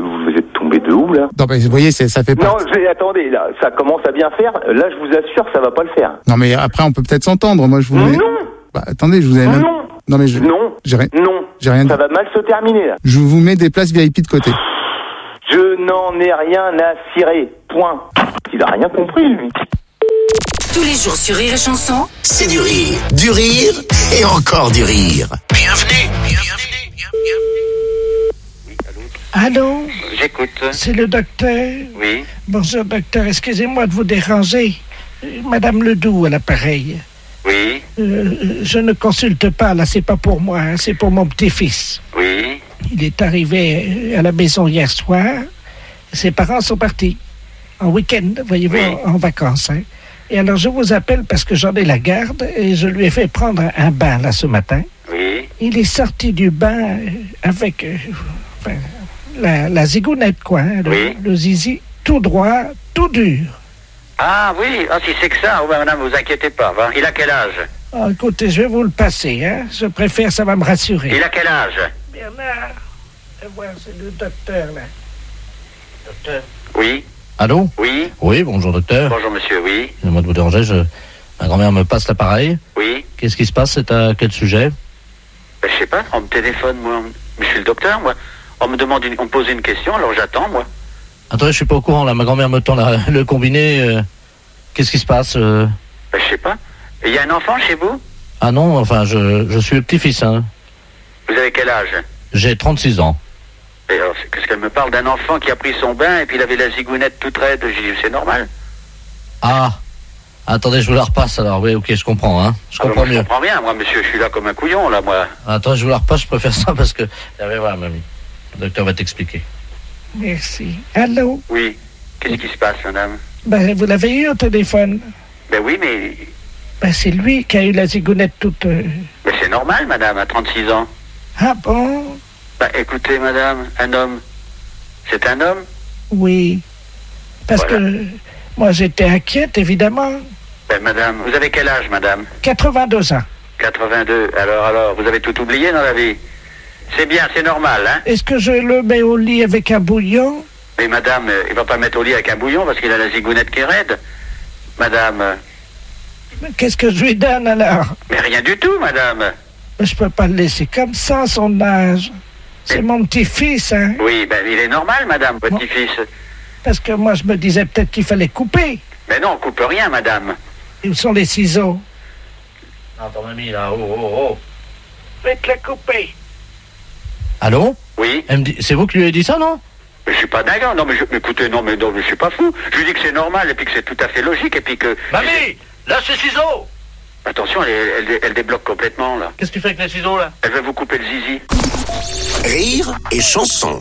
de où, là? Non, mais vous voyez, ça fait pas... Non, attendez, là, ça commence à bien faire. Là, je vous assure, ça va pas le faire. Non, mais après, on peut peut-être s'entendre. Moi, je vous... Non. Bah, attendez, je vous avais... Non. Non, mais Non. J'ai rien... Non. J'ai rien... Ça va mal se terminer, là. Je vous mets des places VIP de côté. Je n'en ai rien à cirer. Point. Il a rien compris, lui. Tous les jours sur Rire et Chanson, c'est du rire. Du rire et encore du rire. Bienvenue. Allô? J'écoute. C'est le docteur? Oui. Bonjour docteur, excusez-moi de vous déranger. Madame Ledoux à l'appareil. Oui. Je ne consulte pas, là, c'est pas pour moi, hein, c'est pour mon petit-fils. Oui. Il est arrivé à la maison hier soir. Ses parents sont partis en week-end, voyez-vous, en vacances. Hein. Et alors, je vous appelle parce que j'en ai la garde et je lui ai fait prendre un bain, là, ce matin. Oui. Il est sorti du bain avec la zigounette, quoi. Hein, le zizi tout droit, tout dur. Ah oui, si c'est que ça, madame, vous inquiétez pas. Hein. Il a quel âge? Oh, écoutez, je vais vous le passer, hein. Je préfère, ça va me rassurer. Il a quel âge? Bernard, c'est le docteur, là. Docteur. Oui. Allô? Oui. Oui, bonjour docteur. Bonjour monsieur, oui. Excusez-moi de vous déranger, ma grand-mère me passe l'appareil. Oui. Qu'est-ce qui se passe? C'est à quel sujet? Ben, je sais pas, on me téléphone, moi. Je suis le docteur, moi. On me demande, on me pose une question, alors j'attends, moi. Attendez, je suis pas au courant, là. Ma grand-mère me tend le combiné. Qu'est-ce qui se passe? Ben, je sais pas. Il y a un enfant chez vous? Ah non, enfin, je suis le petit-fils, hein. Vous avez quel âge? J'ai 36 ans. Et alors, qu'est-ce qu'elle me parle d'un enfant qui a pris son bain et puis il avait la zigounette toute raide? J'ai dit, c'est normal. Ah, attendez, je vous la repasse alors. Oui, ok, je comprends, hein. Je comprends mieux. Je comprends rien, moi, monsieur, je suis là comme un couillon, là, moi. Attends, je vous la repasse, je préfère ça parce que... voilà, mamie. Le docteur va t'expliquer. Merci. Allô? Oui. Qu'est-ce qui se passe, madame? Ben, vous l'avez eu au téléphone? Ben oui, mais... Ben, c'est lui qui a eu la zigounette toute... Mais c'est normal, madame, à 36 ans. Ah bon? Ben, écoutez, madame, un homme, c'est un homme? Oui. Parce que moi, j'étais inquiète, évidemment. Ben, madame, vous avez quel âge, madame? 82 ans. 82. Alors, vous avez tout oublié dans la vie? C'est bien, c'est normal, hein? Est-ce que je le mets au lit avec un bouillon? Mais madame, il va pas mettre au lit avec un bouillon parce qu'il a la zigounette qui est raide. Madame... Mais qu'est-ce que je lui donne, alors? Mais rien du tout, madame. Mais je peux pas le laisser comme ça, à son âge. C'est mon petit-fils, hein? Oui, ben il est normal, madame, votre petit-fils. Parce que moi, je me disais peut-être qu'il fallait couper. Mais non, on coupe rien, madame. Et où sont les ciseaux? Attends, mamie, là, oh. Faites-le couper. Allô? Oui. Elle me dit, c'est vous qui lui avez dit ça, non? Mais je suis pas dingue, non, mais écoutez, non, mais je suis pas fou. Je lui dis que c'est normal, et puis que c'est tout à fait logique, et puis que... Mamie, lâche les ciseaux! Attention, elle débloque complètement, là. Qu'est-ce que tu fais avec les ciseaux, là? Elle va vous couper le zizi. Rire et chanson.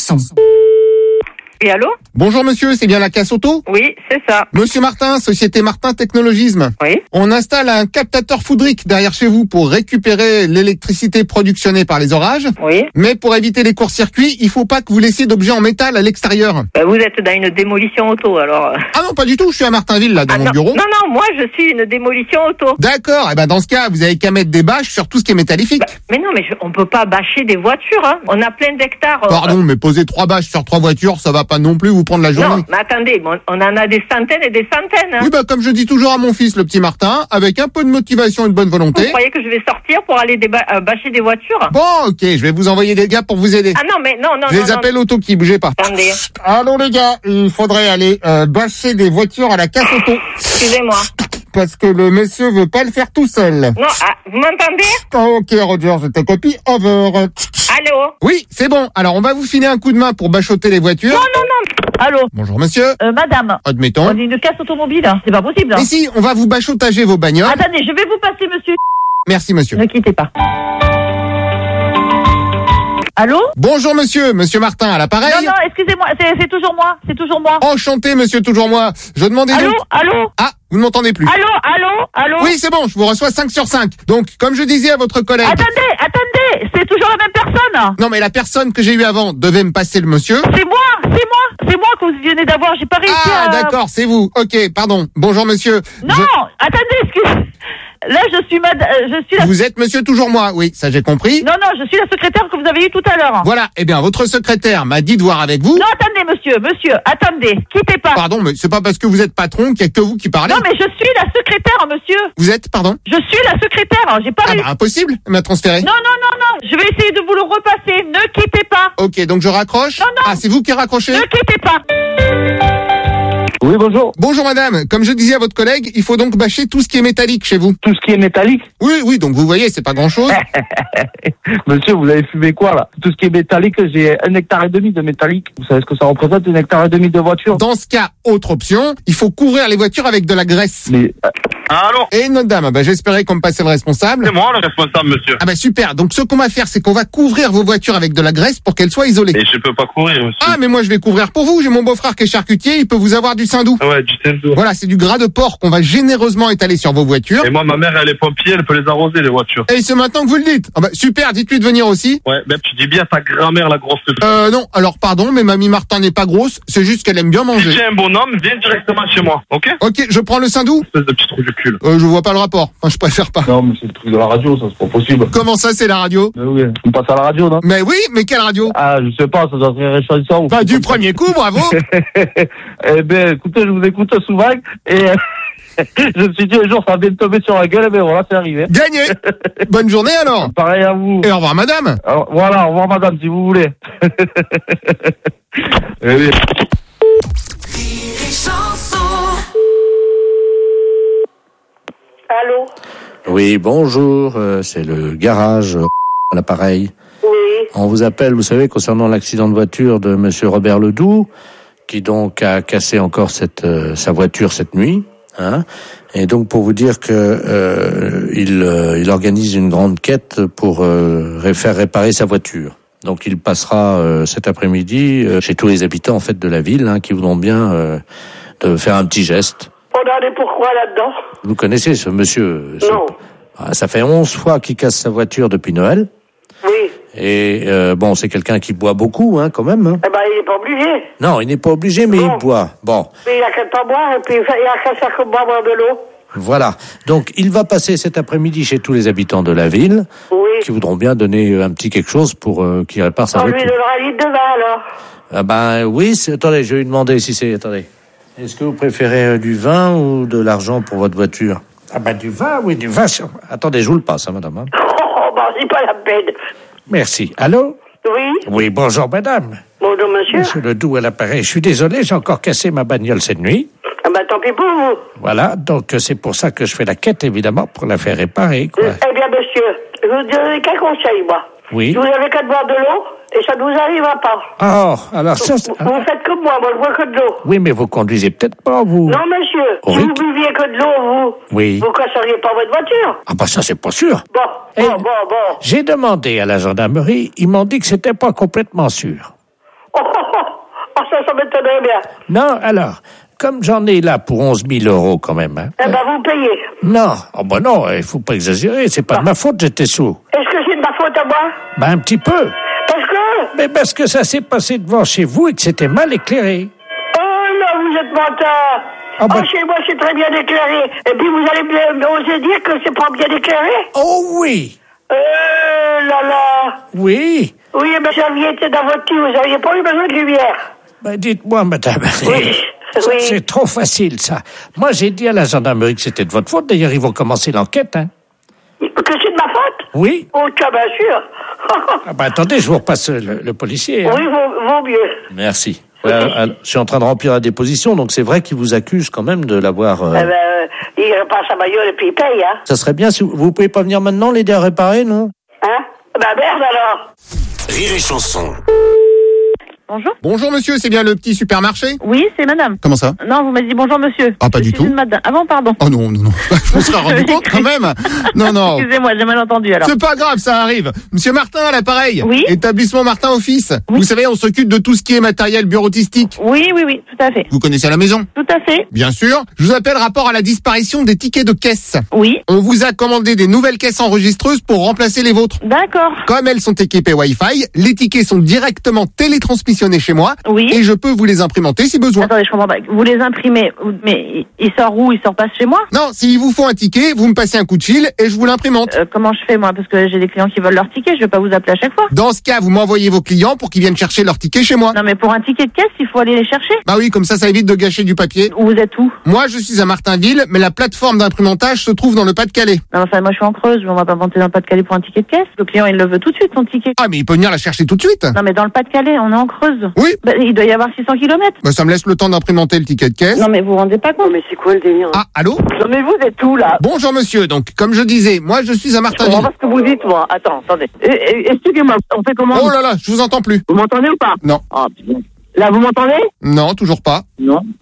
Oui, allô? Bonjour monsieur, c'est bien la casse auto? Oui, c'est ça. Monsieur Martin, Société Martin Technologisme. Oui. On installe un captateur foudrique derrière chez vous pour récupérer l'électricité productionnée par les orages. Oui. Mais pour éviter les courts-circuits, il faut pas que vous laissiez d'objets en métal à l'extérieur. Vous êtes dans une démolition auto, alors. Ah non, pas du tout, je suis à Martinville, là, dans mon bureau. Non, moi, je suis une démolition auto. D'accord, et ben dans ce cas, vous avez qu'à mettre des bâches sur tout ce qui est métallifique. Mais non, mais on peut pas bâcher des voitures, hein. On a plein d'hectares. Pardon, mais poser 3 bâches sur 3 voitures, ça va pas non plus vous prendre la journée. Non, mais attendez, on en a des centaines et des centaines. Hein. Oui, bah comme je dis toujours à mon fils, le petit Martin, avec un peu de motivation et de bonne volonté. Vous croyez que je vais sortir pour aller bâcher des voitures? Bon, ok, je vais vous envoyer des gars pour vous aider. Ah non, mais non. Je les appelle auto qui bougez pas. Attendez. Allô les gars, il faudrait aller bâcher des voitures à la casse auto. Excusez-moi. Parce que le monsieur veut pas le faire tout seul. Non, vous m'entendez? Ok Roger, je te copie, over. Allô? Oui, c'est bon. Alors on va vous filer un coup de main pour bachoter les voitures. Non. Allô? Bonjour monsieur. Madame. Admettons. On est une casse automobile, hein. C'est pas possible. Mais si, on va vous bachotager vos bagnoles. Attendez, je vais vous passer monsieur. Merci monsieur. Ne quittez pas. Allô? Bonjour monsieur Martin à l'appareil. Non, excusez-moi, c'est toujours moi. Enchanté monsieur, toujours moi. Je demandais Allô? Ah, vous ne m'entendez plus. Allô? Oui, c'est bon, je vous reçois 5 sur 5. Donc, comme je disais à votre collègue... Attendez, c'est toujours la même personne. Non, mais la personne que j'ai eue avant devait me passer le monsieur. C'est moi que vous venez d'avoir, j'ai pas réussi à... Ah, d'accord, c'est vous. Ok, pardon. Bonjour monsieur. Non, attendez, excusez... Là, je suis la... Vous êtes monsieur toujours moi, oui, ça j'ai compris. Non, je suis la secrétaire que vous avez eue tout à l'heure. Voilà, eh bien, votre secrétaire m'a dit de voir avec vous. Non, attendez, monsieur, attendez, quittez pas. Pardon, mais c'est pas parce que vous êtes patron qu'il y a que vous qui parlez. Non, mais je suis la secrétaire, monsieur. Vous êtes, pardon? Je suis la secrétaire, j'ai pas réussi. Impossible, elle m'a transféré. Non, je vais essayer de vous le repasser, ne quittez pas. Ok, donc je raccroche. Non. Ah, c'est vous qui raccrochez? Ne quittez pas. Oui, bonjour. Bonjour madame, comme je disais à votre collègue, il faut donc bâcher tout ce qui est métallique chez vous. Tout ce qui est métallique? Oui, donc vous voyez, c'est pas grand chose. Monsieur, vous avez fumé quoi là? Tout ce qui est métallique, j'ai 1,5 hectare de métallique. Vous savez ce que ça représente, 1,5 hectare de voiture? Dans ce cas, autre option, il faut couvrir les voitures avec de la graisse. Mais Allô? Et notre dame, j'espérais qu'on me passait le responsable. C'est moi le responsable, monsieur. Ah super, donc ce qu'on va faire, c'est qu'on va couvrir vos voitures avec de la graisse pour qu'elles soient isolées. Et je peux pas couvrir, monsieur. Ah mais moi je vais couvrir pour vous, j'ai mon beau-frère qui est charcutier, il peut vous avoir du saindoux. Ouais, du saindoux. Voilà, c'est du gras de porc qu'on va généreusement étaler sur vos voitures. Et moi, ma mère, elle est pompier, elle peut les arroser, les voitures. Et c'est maintenant que vous le dites. Super, dites-lui de venir aussi. Ouais, même tu dis bien ta grand-mère, la grosse. Non, alors pardon, mais mamie Martin n'est pas grosse, c'est juste qu'elle aime bien manger. Si j'ai un bonhomme, viens directement chez moi, ok? Ok, je prends le saindoux. Espèce de petit trou du cul. Je vois pas le rapport, enfin je préfère pas. Non, mais c'est le truc de la radio, ça, c'est pas possible. Comment ça, c'est la radio? Oui, on passe à la radio, non? Mais oui, mais quelle radio? Ah, je sais pas, ça doit être réchauffant. Bah, du premier coup, bravo. Eh ben, écoutez, je vous écoute souvent, et je me suis dit un jour, ça va bien tomber sur la gueule, mais voilà, c'est arrivé. Gagné. Bonne journée, alors. Pareil à vous. Et au revoir, madame. Alors, voilà, au revoir, madame, si vous voulez. Rire et Allô? Oui, bonjour, c'est le garage à l'appareil. Oui. On vous appelle, vous savez, concernant l'accident de voiture de monsieur Robert Ledoux, qui donc a cassé encore sa voiture cette nuit. Hein, et donc pour vous dire que il organise une grande quête pour faire réparer sa voiture. Donc il passera cet après-midi chez tous les habitants en fait de la ville, qui voudront bien de faire un petit geste. On en est pourquoi là-dedans? Vous connaissez ce monsieur? Non. Ça fait 11 fois qu'il casse sa voiture depuis Noël. Oui. Et bon, c'est quelqu'un qui boit beaucoup, quand même. Hein. Eh ben, il n'est pas obligé. Non, il n'est pas obligé, mais il boit. Bon. Mais il a qu'à pas boire, et puis il a qu'à faire comme boire de l'eau. Voilà. Donc, il va passer cet après-midi chez tous les habitants de la ville, qui voudront bien donner un petit quelque chose pour qu'il répare sa voiture. On lui donnera un litre de vin, alors. Ah oui, attendez, je vais lui demander si c'est... Attendez. Est-ce que vous préférez du vin ou de l'argent pour votre voiture? Du vin, oui, du vin. Attendez, je vous le passe, madame. Hein. C'est pas la peine. Merci. Allô? Oui. Oui, bonjour, madame. Bonjour, monsieur. Monsieur Ledoux à l'appareil. Je suis désolé, j'ai encore cassé ma bagnole cette nuit. Tant pis pour vous. Voilà, donc c'est pour ça que je fais la quête, évidemment, pour la faire réparer, quoi. Eh bien, monsieur, je vous donne quel conseil, moi? Oui. Vous avez qu'à boire de l'eau, et ça ne vous arrivera pas. Oh, alors ça... Vous faites comme moi je bois que de l'eau. Oui, mais vous conduisez peut-être pas, vous. Non, monsieur, si vous buviez que de l'eau, oui. Vous casseriez pas votre voiture. Ça, c'est pas sûr. Bon. J'ai demandé à la gendarmerie, ils m'ont dit que c'était pas complètement sûr. Ça m'étonnerait bien. Non, alors... Comme j'en ai là pour 11 000 euros quand même. Hein. Vous payez. Non, non, il faut pas exagérer, c'est pas de ma faute, j'étais sous. Est-ce que c'est de ma faute à moi? Un petit peu. Parce que? Mais parce que ça s'est passé devant chez vous et que c'était mal éclairé. Oh là, vous êtes menteur. Chez moi, c'est très bien éclairé. Et puis vous allez oser dire que c'est pas bien éclairé? Oh oui. Là. Oui. Oui, mais vous aviez été dans votre cul, vous n'aviez pas eu besoin de lumière. Dites-moi, madame. Oui. C'est trop facile, ça. Moi, j'ai dit à la gendarmerie que c'était de votre faute. D'ailleurs, ils vont commencer l'enquête, hein. Que c'est de ma faute? Oui. Oh, bien sûr. Attendez, je vous repasse le policier. Oui, vaut mieux. Merci. Alors, je suis en train de remplir la déposition, donc c'est vrai qu'il vous accuse quand même de l'avoir... il repasse sa bagnole et puis il paye, hein. Ça serait bien si vous pouvez pas venir maintenant l'aider à réparer, non? Hein? Merde alors. Rire et chanson. Bonjour. Bonjour monsieur, c'est bien le petit supermarché? Oui, c'est madame. Comment ça? Non, vous m'avez dit bonjour monsieur. Ah, pas du tout. Ah bon, pardon. Oh non. Vous vous serez rendu compte quand même? Non. Excusez-moi, j'ai mal entendu alors. C'est pas grave, ça arrive. Monsieur Martin à l'appareil. Oui. Établissement Martin Office. Oui. Vous savez, on s'occupe de tout ce qui est matériel bureautistique. Oui, tout à fait. Vous connaissez la maison? Tout à fait. Bien sûr. Je vous appelle rapport à la disparition des tickets de caisse. Oui. On vous a commandé des nouvelles caisses enregistreuses pour remplacer les vôtres. D'accord. Comme elles sont équipées Wi-Fi, les tickets sont directement télétransmissionnés chez moi. Oui. Et je peux vous les imprimenter si besoin. Attendez, je comprends pas. Vous les imprimez, mais il sort où? Il sort pas chez moi? Non, s'il vous faut un ticket, vous me passez un coup de fil et je vous l'imprimente. Comment je fais, moi? Parce que j'ai des clients qui veulent leur ticket, je vais pas vous appeler à chaque fois. Dans ce cas, vous m'envoyez vos clients pour qu'ils viennent chercher leur ticket chez moi. Non, mais pour un ticket de caisse, il faut aller les chercher. Bah oui, comme ça évite de gâcher du papier. Vous êtes où? Moi, je suis à Martinville, mais la plateforme d'imprimantage se trouve dans le Pas-de-Calais. Non, enfin, moi, je suis en Creuse, on va pas monter dans le Pas-de-Calais pour un ticket de caisse. Le client, il le veut tout de suite, son ticket. Ah, mais il peut venir la chercher tout de suite. Non, mais dans le Pas-de-Calais, on est en Creuse. Oui. Il doit y avoir 600 km. Bah, ça me laisse le temps d'imprimenter le ticket de caisse. Non, mais vous vous rendez pas compte? Mais c'est quoi le délire? Ah, allô? Non, mais vous êtes où, là? Bonjour, monsieur. Donc, comme je disais, moi, je suis à Martinville. Je comprends pas ce que vous dites, moi. Attends, attendez. Expliquez-moi, on fait comment? Oh là là, je vous entends plus. Vous m'entendez ou pas? Non. Ah, putain. Là, vous m'entendez? Non, toujours pas. Non.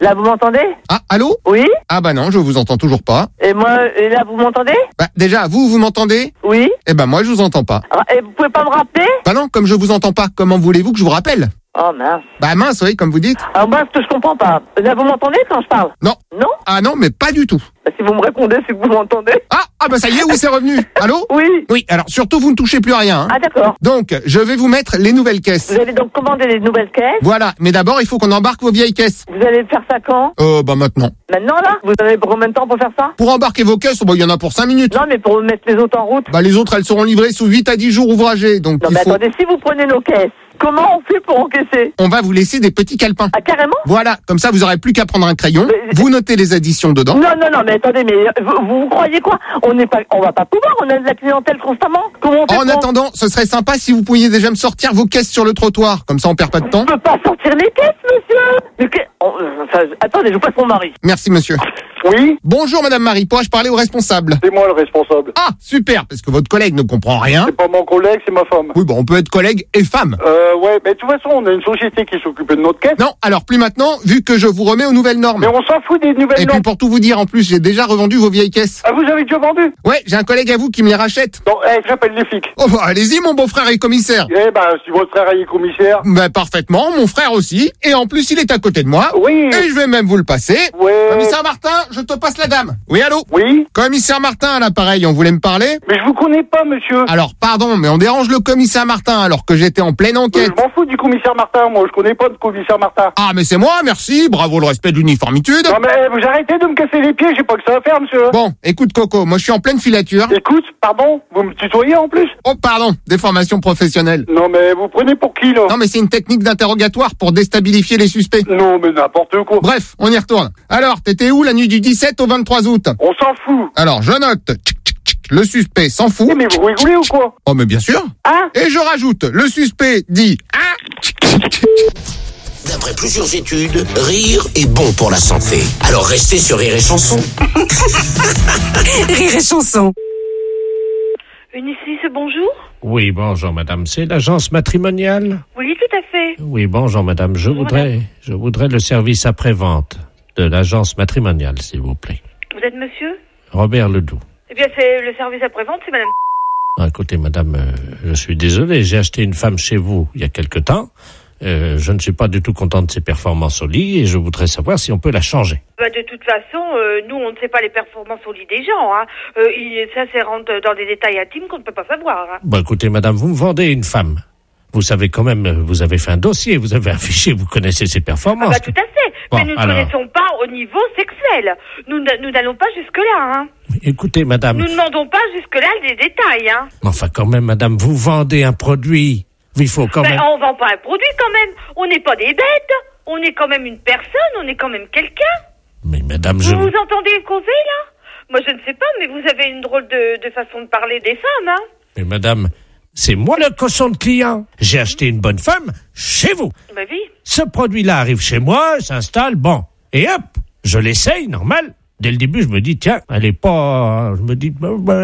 Là, vous m'entendez? Ah, allô? Oui? Ah bah non, je vous entends toujours pas. Et moi, et là, vous m'entendez? Bah déjà, vous m'entendez? Oui? Eh ben moi, je vous entends pas. Ah, et vous pouvez pas me rappeler? Bah non, comme je vous entends pas, comment voulez-vous que je vous rappelle? Oh mince. Bah mince, oui, comme vous dites. Alors moi, ce que je comprends pas. Là, vous m'entendez quand je parle? Non. Non? Ah non, mais pas du tout. Bah, si vous me répondez, c'est que vous m'entendez. Ah bah ça y est, oui, c'est revenu. Allô? Oui. Oui, alors surtout, vous ne touchez plus à rien. Hein. Ah d'accord. Donc, je vais vous mettre les nouvelles caisses. Vous allez donc commander les nouvelles caisses? Voilà, mais d'abord, il faut qu'on embarque vos vieilles caisses. Vous allez faire ça quand? Bah maintenant. Maintenant, là? Vous avez pour combien de temps pour faire ça? Pour embarquer vos caisses, il y en a pour 5 minutes. Non, mais pour mettre les autres en route? Bah les autres, elles seront livrées sous 8 à 10 jours ouvragés, donc non, mais attendez, si vous prenez nos caisses, comment on fait pour encaisser? On va vous laisser des petits calepins. Ah, carrément? Voilà, comme ça, vous aurez plus qu'à prendre un crayon, vous notez les additions dedans. Non, mais attendez, mais vous croyez quoi? On va pas pouvoir, on a de la clientèle constamment. Comment on fait? En attendant, ce serait sympa si vous pouviez déjà me sortir vos caisses sur le trottoir, comme ça on perd pas de temps. Je peux pas sortir les caisses, monsieur. Attendez, je vous passe mon mari. Merci, monsieur. Oui. Bonjour, madame Marie, pourrais-je parler au responsable? C'est moi le responsable. Ah, super, parce que votre collègue ne comprend rien. C'est pas mon collègue, c'est ma femme. Oui, bon, on peut être collègue et femme. Ouais, mais de toute façon, on a une société qui s'occupait de notre caisse. Non, alors plus maintenant, vu que je vous remets aux nouvelles normes. Mais on s'en fout des nouvelles normes. Et puis pour tout vous dire, en plus, j'ai déjà revendu vos vieilles caisses. Ah, vous avez déjà vendu? Ouais, j'ai un collègue à vous qui me les rachète. Non, j'appelle les flics. Oh, bah, allez-y, mon beau-frère est commissaire. Eh ben, si votre frère est commissaire. Ben, parfaitement, mon frère aussi. Et en plus, il est à côté de moi. Oui. Et je vais même vous le passer. Ouais. Commissaire Martin, je te passe la dame. Oui, allô? Oui. Commissaire Martin, à l'appareil, on voulait me parler? Mais je vous connais pas, monsieur. Alors, pardon, mais on dérange le commissaire Martin alors que j'étais en pleine enquête. Je m'en fous du commissaire Martin, moi, je connais pas de commissaire Martin. Ah, mais c'est moi, merci, bravo le respect de l'uniformitude. Non, mais vous arrêtez de me casser les pieds, j'ai pas que ça à faire, monsieur. Bon, écoute, Coco, moi je suis en pleine filature. Écoute, pardon, vous me tutoyez en plus? Oh, pardon, des formations professionnelles. Non, mais vous prenez pour qui, là? Non, mais c'est une technique d'interrogatoire pour déstabiliser les suspects. Non, mais n'importe quoi. Bref, on y retourne. Alors, t'étais où la nuit du 17 au 23 août? On s'en fout. Alors, je note. Le suspect s'en fout. Mais vous rigolez ou quoi? Oh, mais bien sûr. Hein? Et je rajoute, le suspect dit D'après plusieurs études, rire est bon pour la santé. Alors restez sur Rire et Chanson. Rire et Chanson. Unicis, bonjour. Oui, bonjour madame, c'est l'agence matrimoniale? Oui, tout à fait. Oui, bonjour madame, je voudrais le service après-vente de l'agence matrimoniale, s'il vous plaît. Vous êtes monsieur? Robert Ledoux. Eh bien, c'est le service après-vente, c'est madame. Ah, écoutez madame, je suis désolé, j'ai acheté une femme chez vous il y a quelque temps. Je ne suis pas du tout content de ses performances au lit et je voudrais savoir si on peut la changer. Bah, de toute façon, nous, on ne sait pas les performances au lit des gens. Hein. Ça rentre dans des détails intimes qu'on ne peut pas savoir. Hein. Bon, écoutez, madame, vous me vendez une femme. Vous savez quand même, vous avez fait un dossier, vous avez affiché, vous connaissez ses performances. Ah bah, tout à fait. Bon, mais nous ne connaissons pas au niveau sexuel. Nous n'allons pas jusque-là. Hein. Écoutez, madame... Nous ne demandons pas jusque-là des détails. Hein. Enfin, quand même, madame, vous vendez un produit. Il faut quand même... On vend pas un produit quand même. On n'est pas des bêtes. On est quand même une personne. On est quand même quelqu'un. Mais madame, vous entendez causer là? Moi je ne sais pas, mais vous avez une drôle de façon de parler des femmes, hein. Mais madame, c'est moi le cochon de client. J'ai acheté une bonne femme chez vous. Bah oui. Ce produit-là arrive chez moi, s'installe, bon. Et hop, je l'essaye, normal. Dès le début, je me dis, tiens, elle est pas... Je me dis,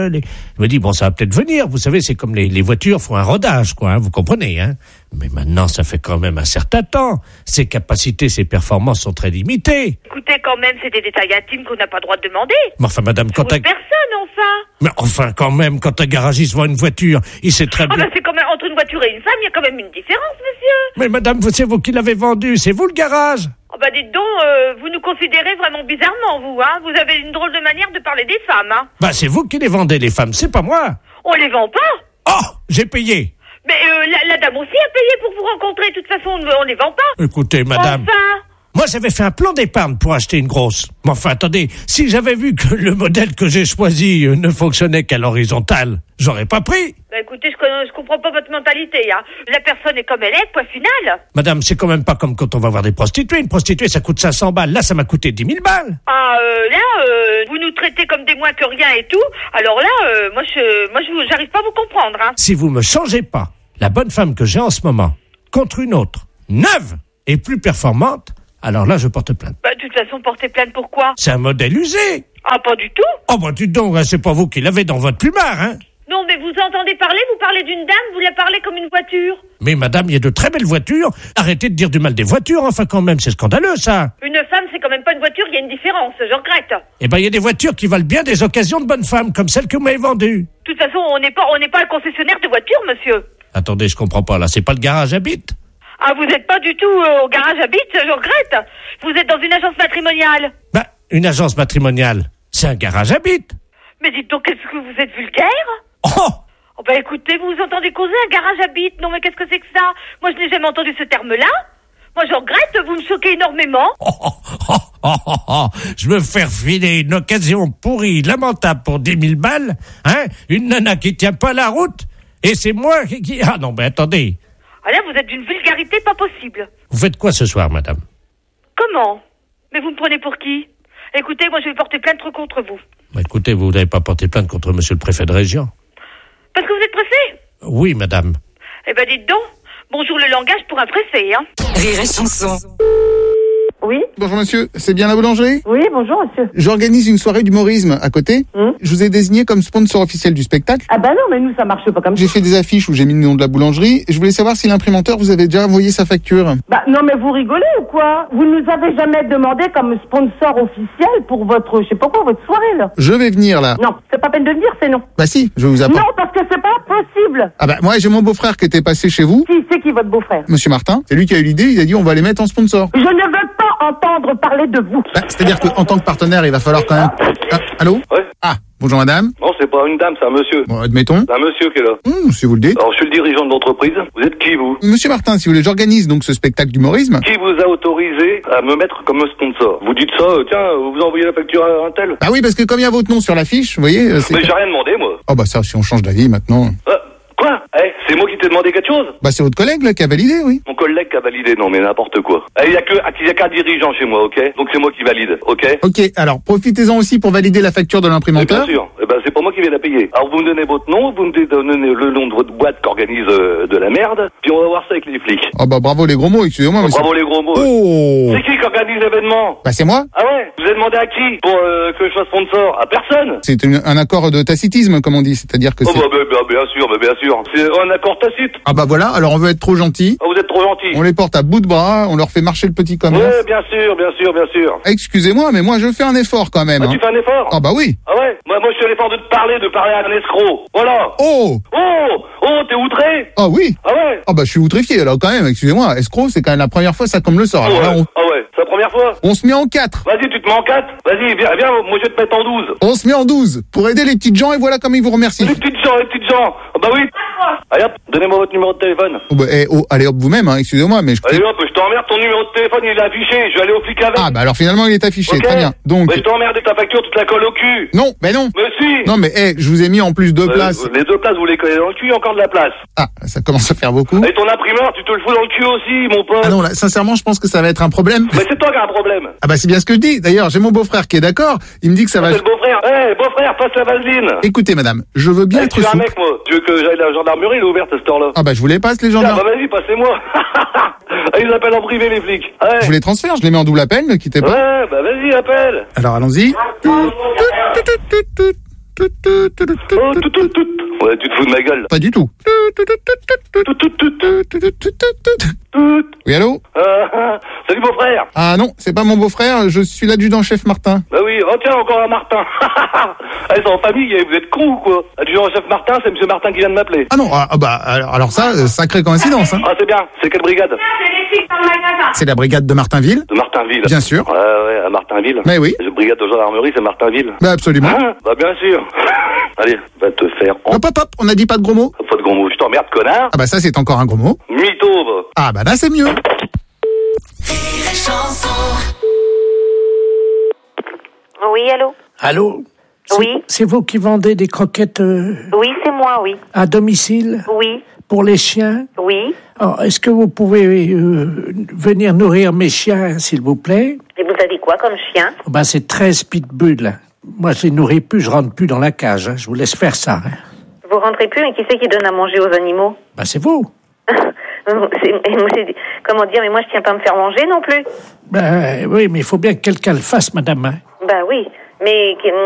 bon, ça va peut-être venir. Vous savez, c'est comme les voitures font un rodage, quoi, hein, vous comprenez, hein. Mais maintenant, ça fait quand même un certain temps. Ses capacités, ses performances sont très limitées. Écoutez, quand même, c'est des détails intimes qu'on n'a pas le droit de demander. Mais enfin, madame, quand personne, enfin. Mais enfin, quand même, quand un garagiste vend une voiture, il sait très bien... Ah, bah, c'est quand même, entre une voiture et une femme, il y a quand même une différence, monsieur. Mais madame, c'est vous qui l'avez vendue, c'est vous le garage. Oh bah dites donc, vous nous considérez vraiment bizarrement, vous, hein. Vous avez une drôle de manière de parler des femmes, hein. Bah c'est vous qui les vendez, les femmes, c'est pas moi. On les vend pas. Oh, j'ai payé. Mais la dame aussi a payé pour vous rencontrer, de toute façon, on les vend pas. Écoutez, madame... Enfin... Moi, j'avais fait un plan d'épargne pour acheter une grosse. Mais enfin, attendez, si j'avais vu que le modèle que j'ai choisi ne fonctionnait qu'à l'horizontale, j'aurais pas pris. Bah écoutez, je comprends pas votre mentalité, hein. La personne est comme elle est, point final. Madame, c'est quand même pas comme quand on va voir des prostituées. Une prostituée, ça coûte 500 balles. Là, ça m'a coûté 10 000 balles. Ah, vous nous traitez comme des moins que rien et tout. Alors là, moi, j'arrive pas à vous comprendre, hein. Si vous me changez pas la bonne femme que j'ai en ce moment contre une autre, neuve et plus performante, alors là, je porte plainte. Bah, de toute façon, porter plainte pourquoi? C'est un modèle usé. Ah, pas du tout. Oh, bah, dites donc, c'est pas vous qui l'avez dans votre plumard, hein. Non, mais mais vous entendez parler, vous parlez d'une dame, vous la parlez comme une voiture. Mais madame, il y a de très belles voitures. Arrêtez de dire du mal des voitures, enfin quand même, c'est scandaleux ça. Une femme, c'est quand même pas une voiture, il y a une différence, je regrette. Eh ben, il y a des voitures qui valent bien des occasions de bonnes femmes, comme celle que vous m'avez vendue. De toute façon, on n'est pas un concessionnaire de voitures, monsieur. Attendez, je comprends pas, là, c'est pas le garage à bite? Ah, vous n'êtes pas du tout au garage à bite, je regrette. Vous êtes dans une agence matrimoniale. Ben, une agence matrimoniale, c'est un garage à bite. Mais dites donc, est-ce que vous êtes vulgaire? Oh bah écoutez, vous entendez causer un garage à bite? Non mais qu'est-ce que c'est que ça? Moi je n'ai jamais entendu ce terme-là. Moi je regrette, vous me choquez énormément. Je me faire filer une occasion pourrie, lamentable pour 10 000 balles, hein? Une nana qui tient pas la route, et c'est moi qui... Ah non, mais attendez. Ah là, vous êtes d'une vulgarité pas possible. Vous faites quoi ce soir, madame? Comment? Mais vous me prenez pour qui? Écoutez, moi je vais porter plainte contre vous. Bah, écoutez, vous n'avez pas porté plainte contre monsieur le préfet de région? Parce que vous êtes pressé? Oui, madame. Eh ben dites donc, bonjour le langage pour un pressé, hein. Rire et chanson. Oui. Bonjour monsieur, c'est bien la boulangerie? Oui, bonjour monsieur. J'organise une soirée d'humorisme à côté. Je vous ai désigné comme sponsor officiel du spectacle. Ah bah non, mais nous ça marche pas comme ça. J'ai fait des affiches où j'ai mis le nom de la boulangerie. Je voulais savoir si l'imprimanteur vous avait déjà envoyé sa facture. Bah non mais vous rigolez ou quoi? Vous nous avez jamais demandé comme sponsor officiel pour votre, je sais pas quoi, votre soirée là. Je vais venir là. Non, c'est pas peine de venir, c'est non. Bah si, je vous apporte. Non, parce que c'est pas possible. Ah bah moi j'ai mon beau-frère qui était passé chez vous. C'est qui votre beau-frère? Monsieur Martin, c'est lui qui a eu l'idée, il a dit on va les mettre en sponsor. Je ne veux pas entendre parler de vous. Bah, c'est-à-dire qu'en tant que partenaire, il va falloir quand même... Ah, allô? Ouais. Ah, bonjour madame. Non, c'est pas une dame, c'est un monsieur. Bon, admettons. C'est un monsieur qui est là. Si vous le dites. Alors, je suis le dirigeant de l'entreprise. Vous êtes qui, vous? Monsieur Martin, si vous voulez, j'organise donc ce spectacle d'humorisme. Qui vous a autorisé à me mettre comme sponsor? Vous dites ça, tiens, vous envoyez la facture à un tel? Bah oui, parce que comme il y a votre nom sur l'affiche, vous voyez... Mais j'ai rien demandé, moi. Oh bah ça, si on change d'avis maintenant... Quoi? C'est moi qui t'ai demandé quelque chose? Bah c'est votre collègue là qui a validé, oui. Mon collègue qui a validé, non mais n'importe quoi. Il y a qu'un dirigeant chez moi, ok? Donc c'est moi qui valide, ok? Ok, alors profitez-en aussi pour valider la facture de l'imprimanteur. Bien sûr, c'est pas moi qui vais la payer. Alors vous me donnez votre nom, vous me donnez le nom de votre boîte qui organise de la merde, puis on va voir ça avec les flics. Oh bah bravo les gros mots, excusez-moi. Mais bravo les gros mots. Oh. C'est qui organise l'événement? Bah c'est moi. Ah ouais? Vous avez demandé à qui pour que je sois sponsor? À personne. C'est un accord de tacitisme comme on dit, c'est-à-dire que c'est... bien sûr. C'est un accord tacite. Ah bah voilà, alors on veut être trop gentil. Ah, vous êtes trop gentil. On les porte à bout de bras, on leur fait marcher le petit commerce. Ouais, bien sûr. Excusez-moi, mais moi je fais un effort quand même. Ah, tu fais un effort? Ah bah oui. Ah ouais? Moi je fais l'effort de parler à un escroc. Voilà. Oh, t'es outré? Ah oui. Ah ouais? Ah bah je suis outrifié alors quand même, excusez-moi. Escroc, c'est quand même la première fois ça comme le sort. Alors, Ah ouais, c'est la première fois? On se met en 4. Vas-y, tu te mets en 4. Vas-y, viens, moi je vais te mettre en 12. On se met en 12 pour aider les petites gens et voilà comme ils vous remercient. Les petites gens. Ah bah oui. Allez hop, donnez-moi votre numéro de téléphone. Oh bah, allez hop vous-même, hein, excusez-moi, mais Allez hop, je t'emmerde, ton numéro de téléphone il est affiché, je vais aller au flic avec. Ah bah alors finalement il est affiché, okay. Très bien. Donc. Mais je t'emmerde ta facture, tu te la colles au cul. Non, mais non. Mais si. Non mais je vous ai mis en plus 2 places. Les 2 places, vous les collez dans le cul, encore de la place. Ah, ça commence à faire beaucoup. Et ton imprimeur, tu te le fous dans le cul aussi, mon pote. Ah non, là, sincèrement, je pense que ça va être un problème. Mais c'est toi qui as un problème. Ah bah c'est bien ce que je dis. D'ailleurs, j'ai mon beau-frère qui est d'accord. Il me dit que ça va... C'est le beau-frère. Beau-frère, passe la vaseline. Écoutez, madame, je veux bien être souple. Tu es un mec, moi. Tu veux que j'aille à la gendarmerie, il est ouverte à cette heure-là. Ah bah je vous les passe, les gendarmes. Ah bah vas-y, passez-moi. Ils appellent en privé, les flics. Ouais. Je vous les transfère, je les mets en double appel, ne quittez pas. Ouais, bah vas-y, appelle. Alors allons-y. Ouais, tu te fous de ma gueule. Pas du tout. Oui, allô? Salut, beau-frère. Ah non, c'est pas mon beau-frère, je suis l'adjudant-chef Martin. Bah oui, tiens, encore un Martin. Allez, c'est en famille, vous êtes con ou quoi? Adjudant-chef Martin, c'est monsieur Martin qui vient de m'appeler. Ah non, alors ça, sacrée coïncidence, hein. Ah, c'est bien, c'est quelle brigade? C'est la brigade de Martinville. De Martinville. Bien sûr. Ouais, à Martinville. Mais oui. La brigade de gendarmerie, c'est Martinville. Bah absolument. Bah bien sûr. Allez, va te faire... Hop, on a dit pas de gros mots? Pas de gros mots, je t'emmerde, connard. Ah bah ça, c'est encore un gros mot. Mytho, bah. Ah bah là, c'est mieux. Oui, allô? Allô? Oui. C'est vous qui vendez des croquettes Oui, c'est moi, oui. à domicile? Oui. Pour les chiens? Oui. Alors, est-ce que vous pouvez venir nourrir mes chiens, s'il vous plaît? Et vous avez quoi comme chien? Ben, c'est 13 pitbulls. Moi, je les nourris plus, je rentre plus dans la cage. Hein. Je vous laisse faire ça. Hein. Vous rentrez plus, mais qui c'est qui donne à manger aux animaux? Ben, c'est vous. Comment dire, mais moi, je tiens pas à me faire manger non plus. Ben, oui, mais il faut bien que quelqu'un le fasse, madame. Hein. Ben oui, mais...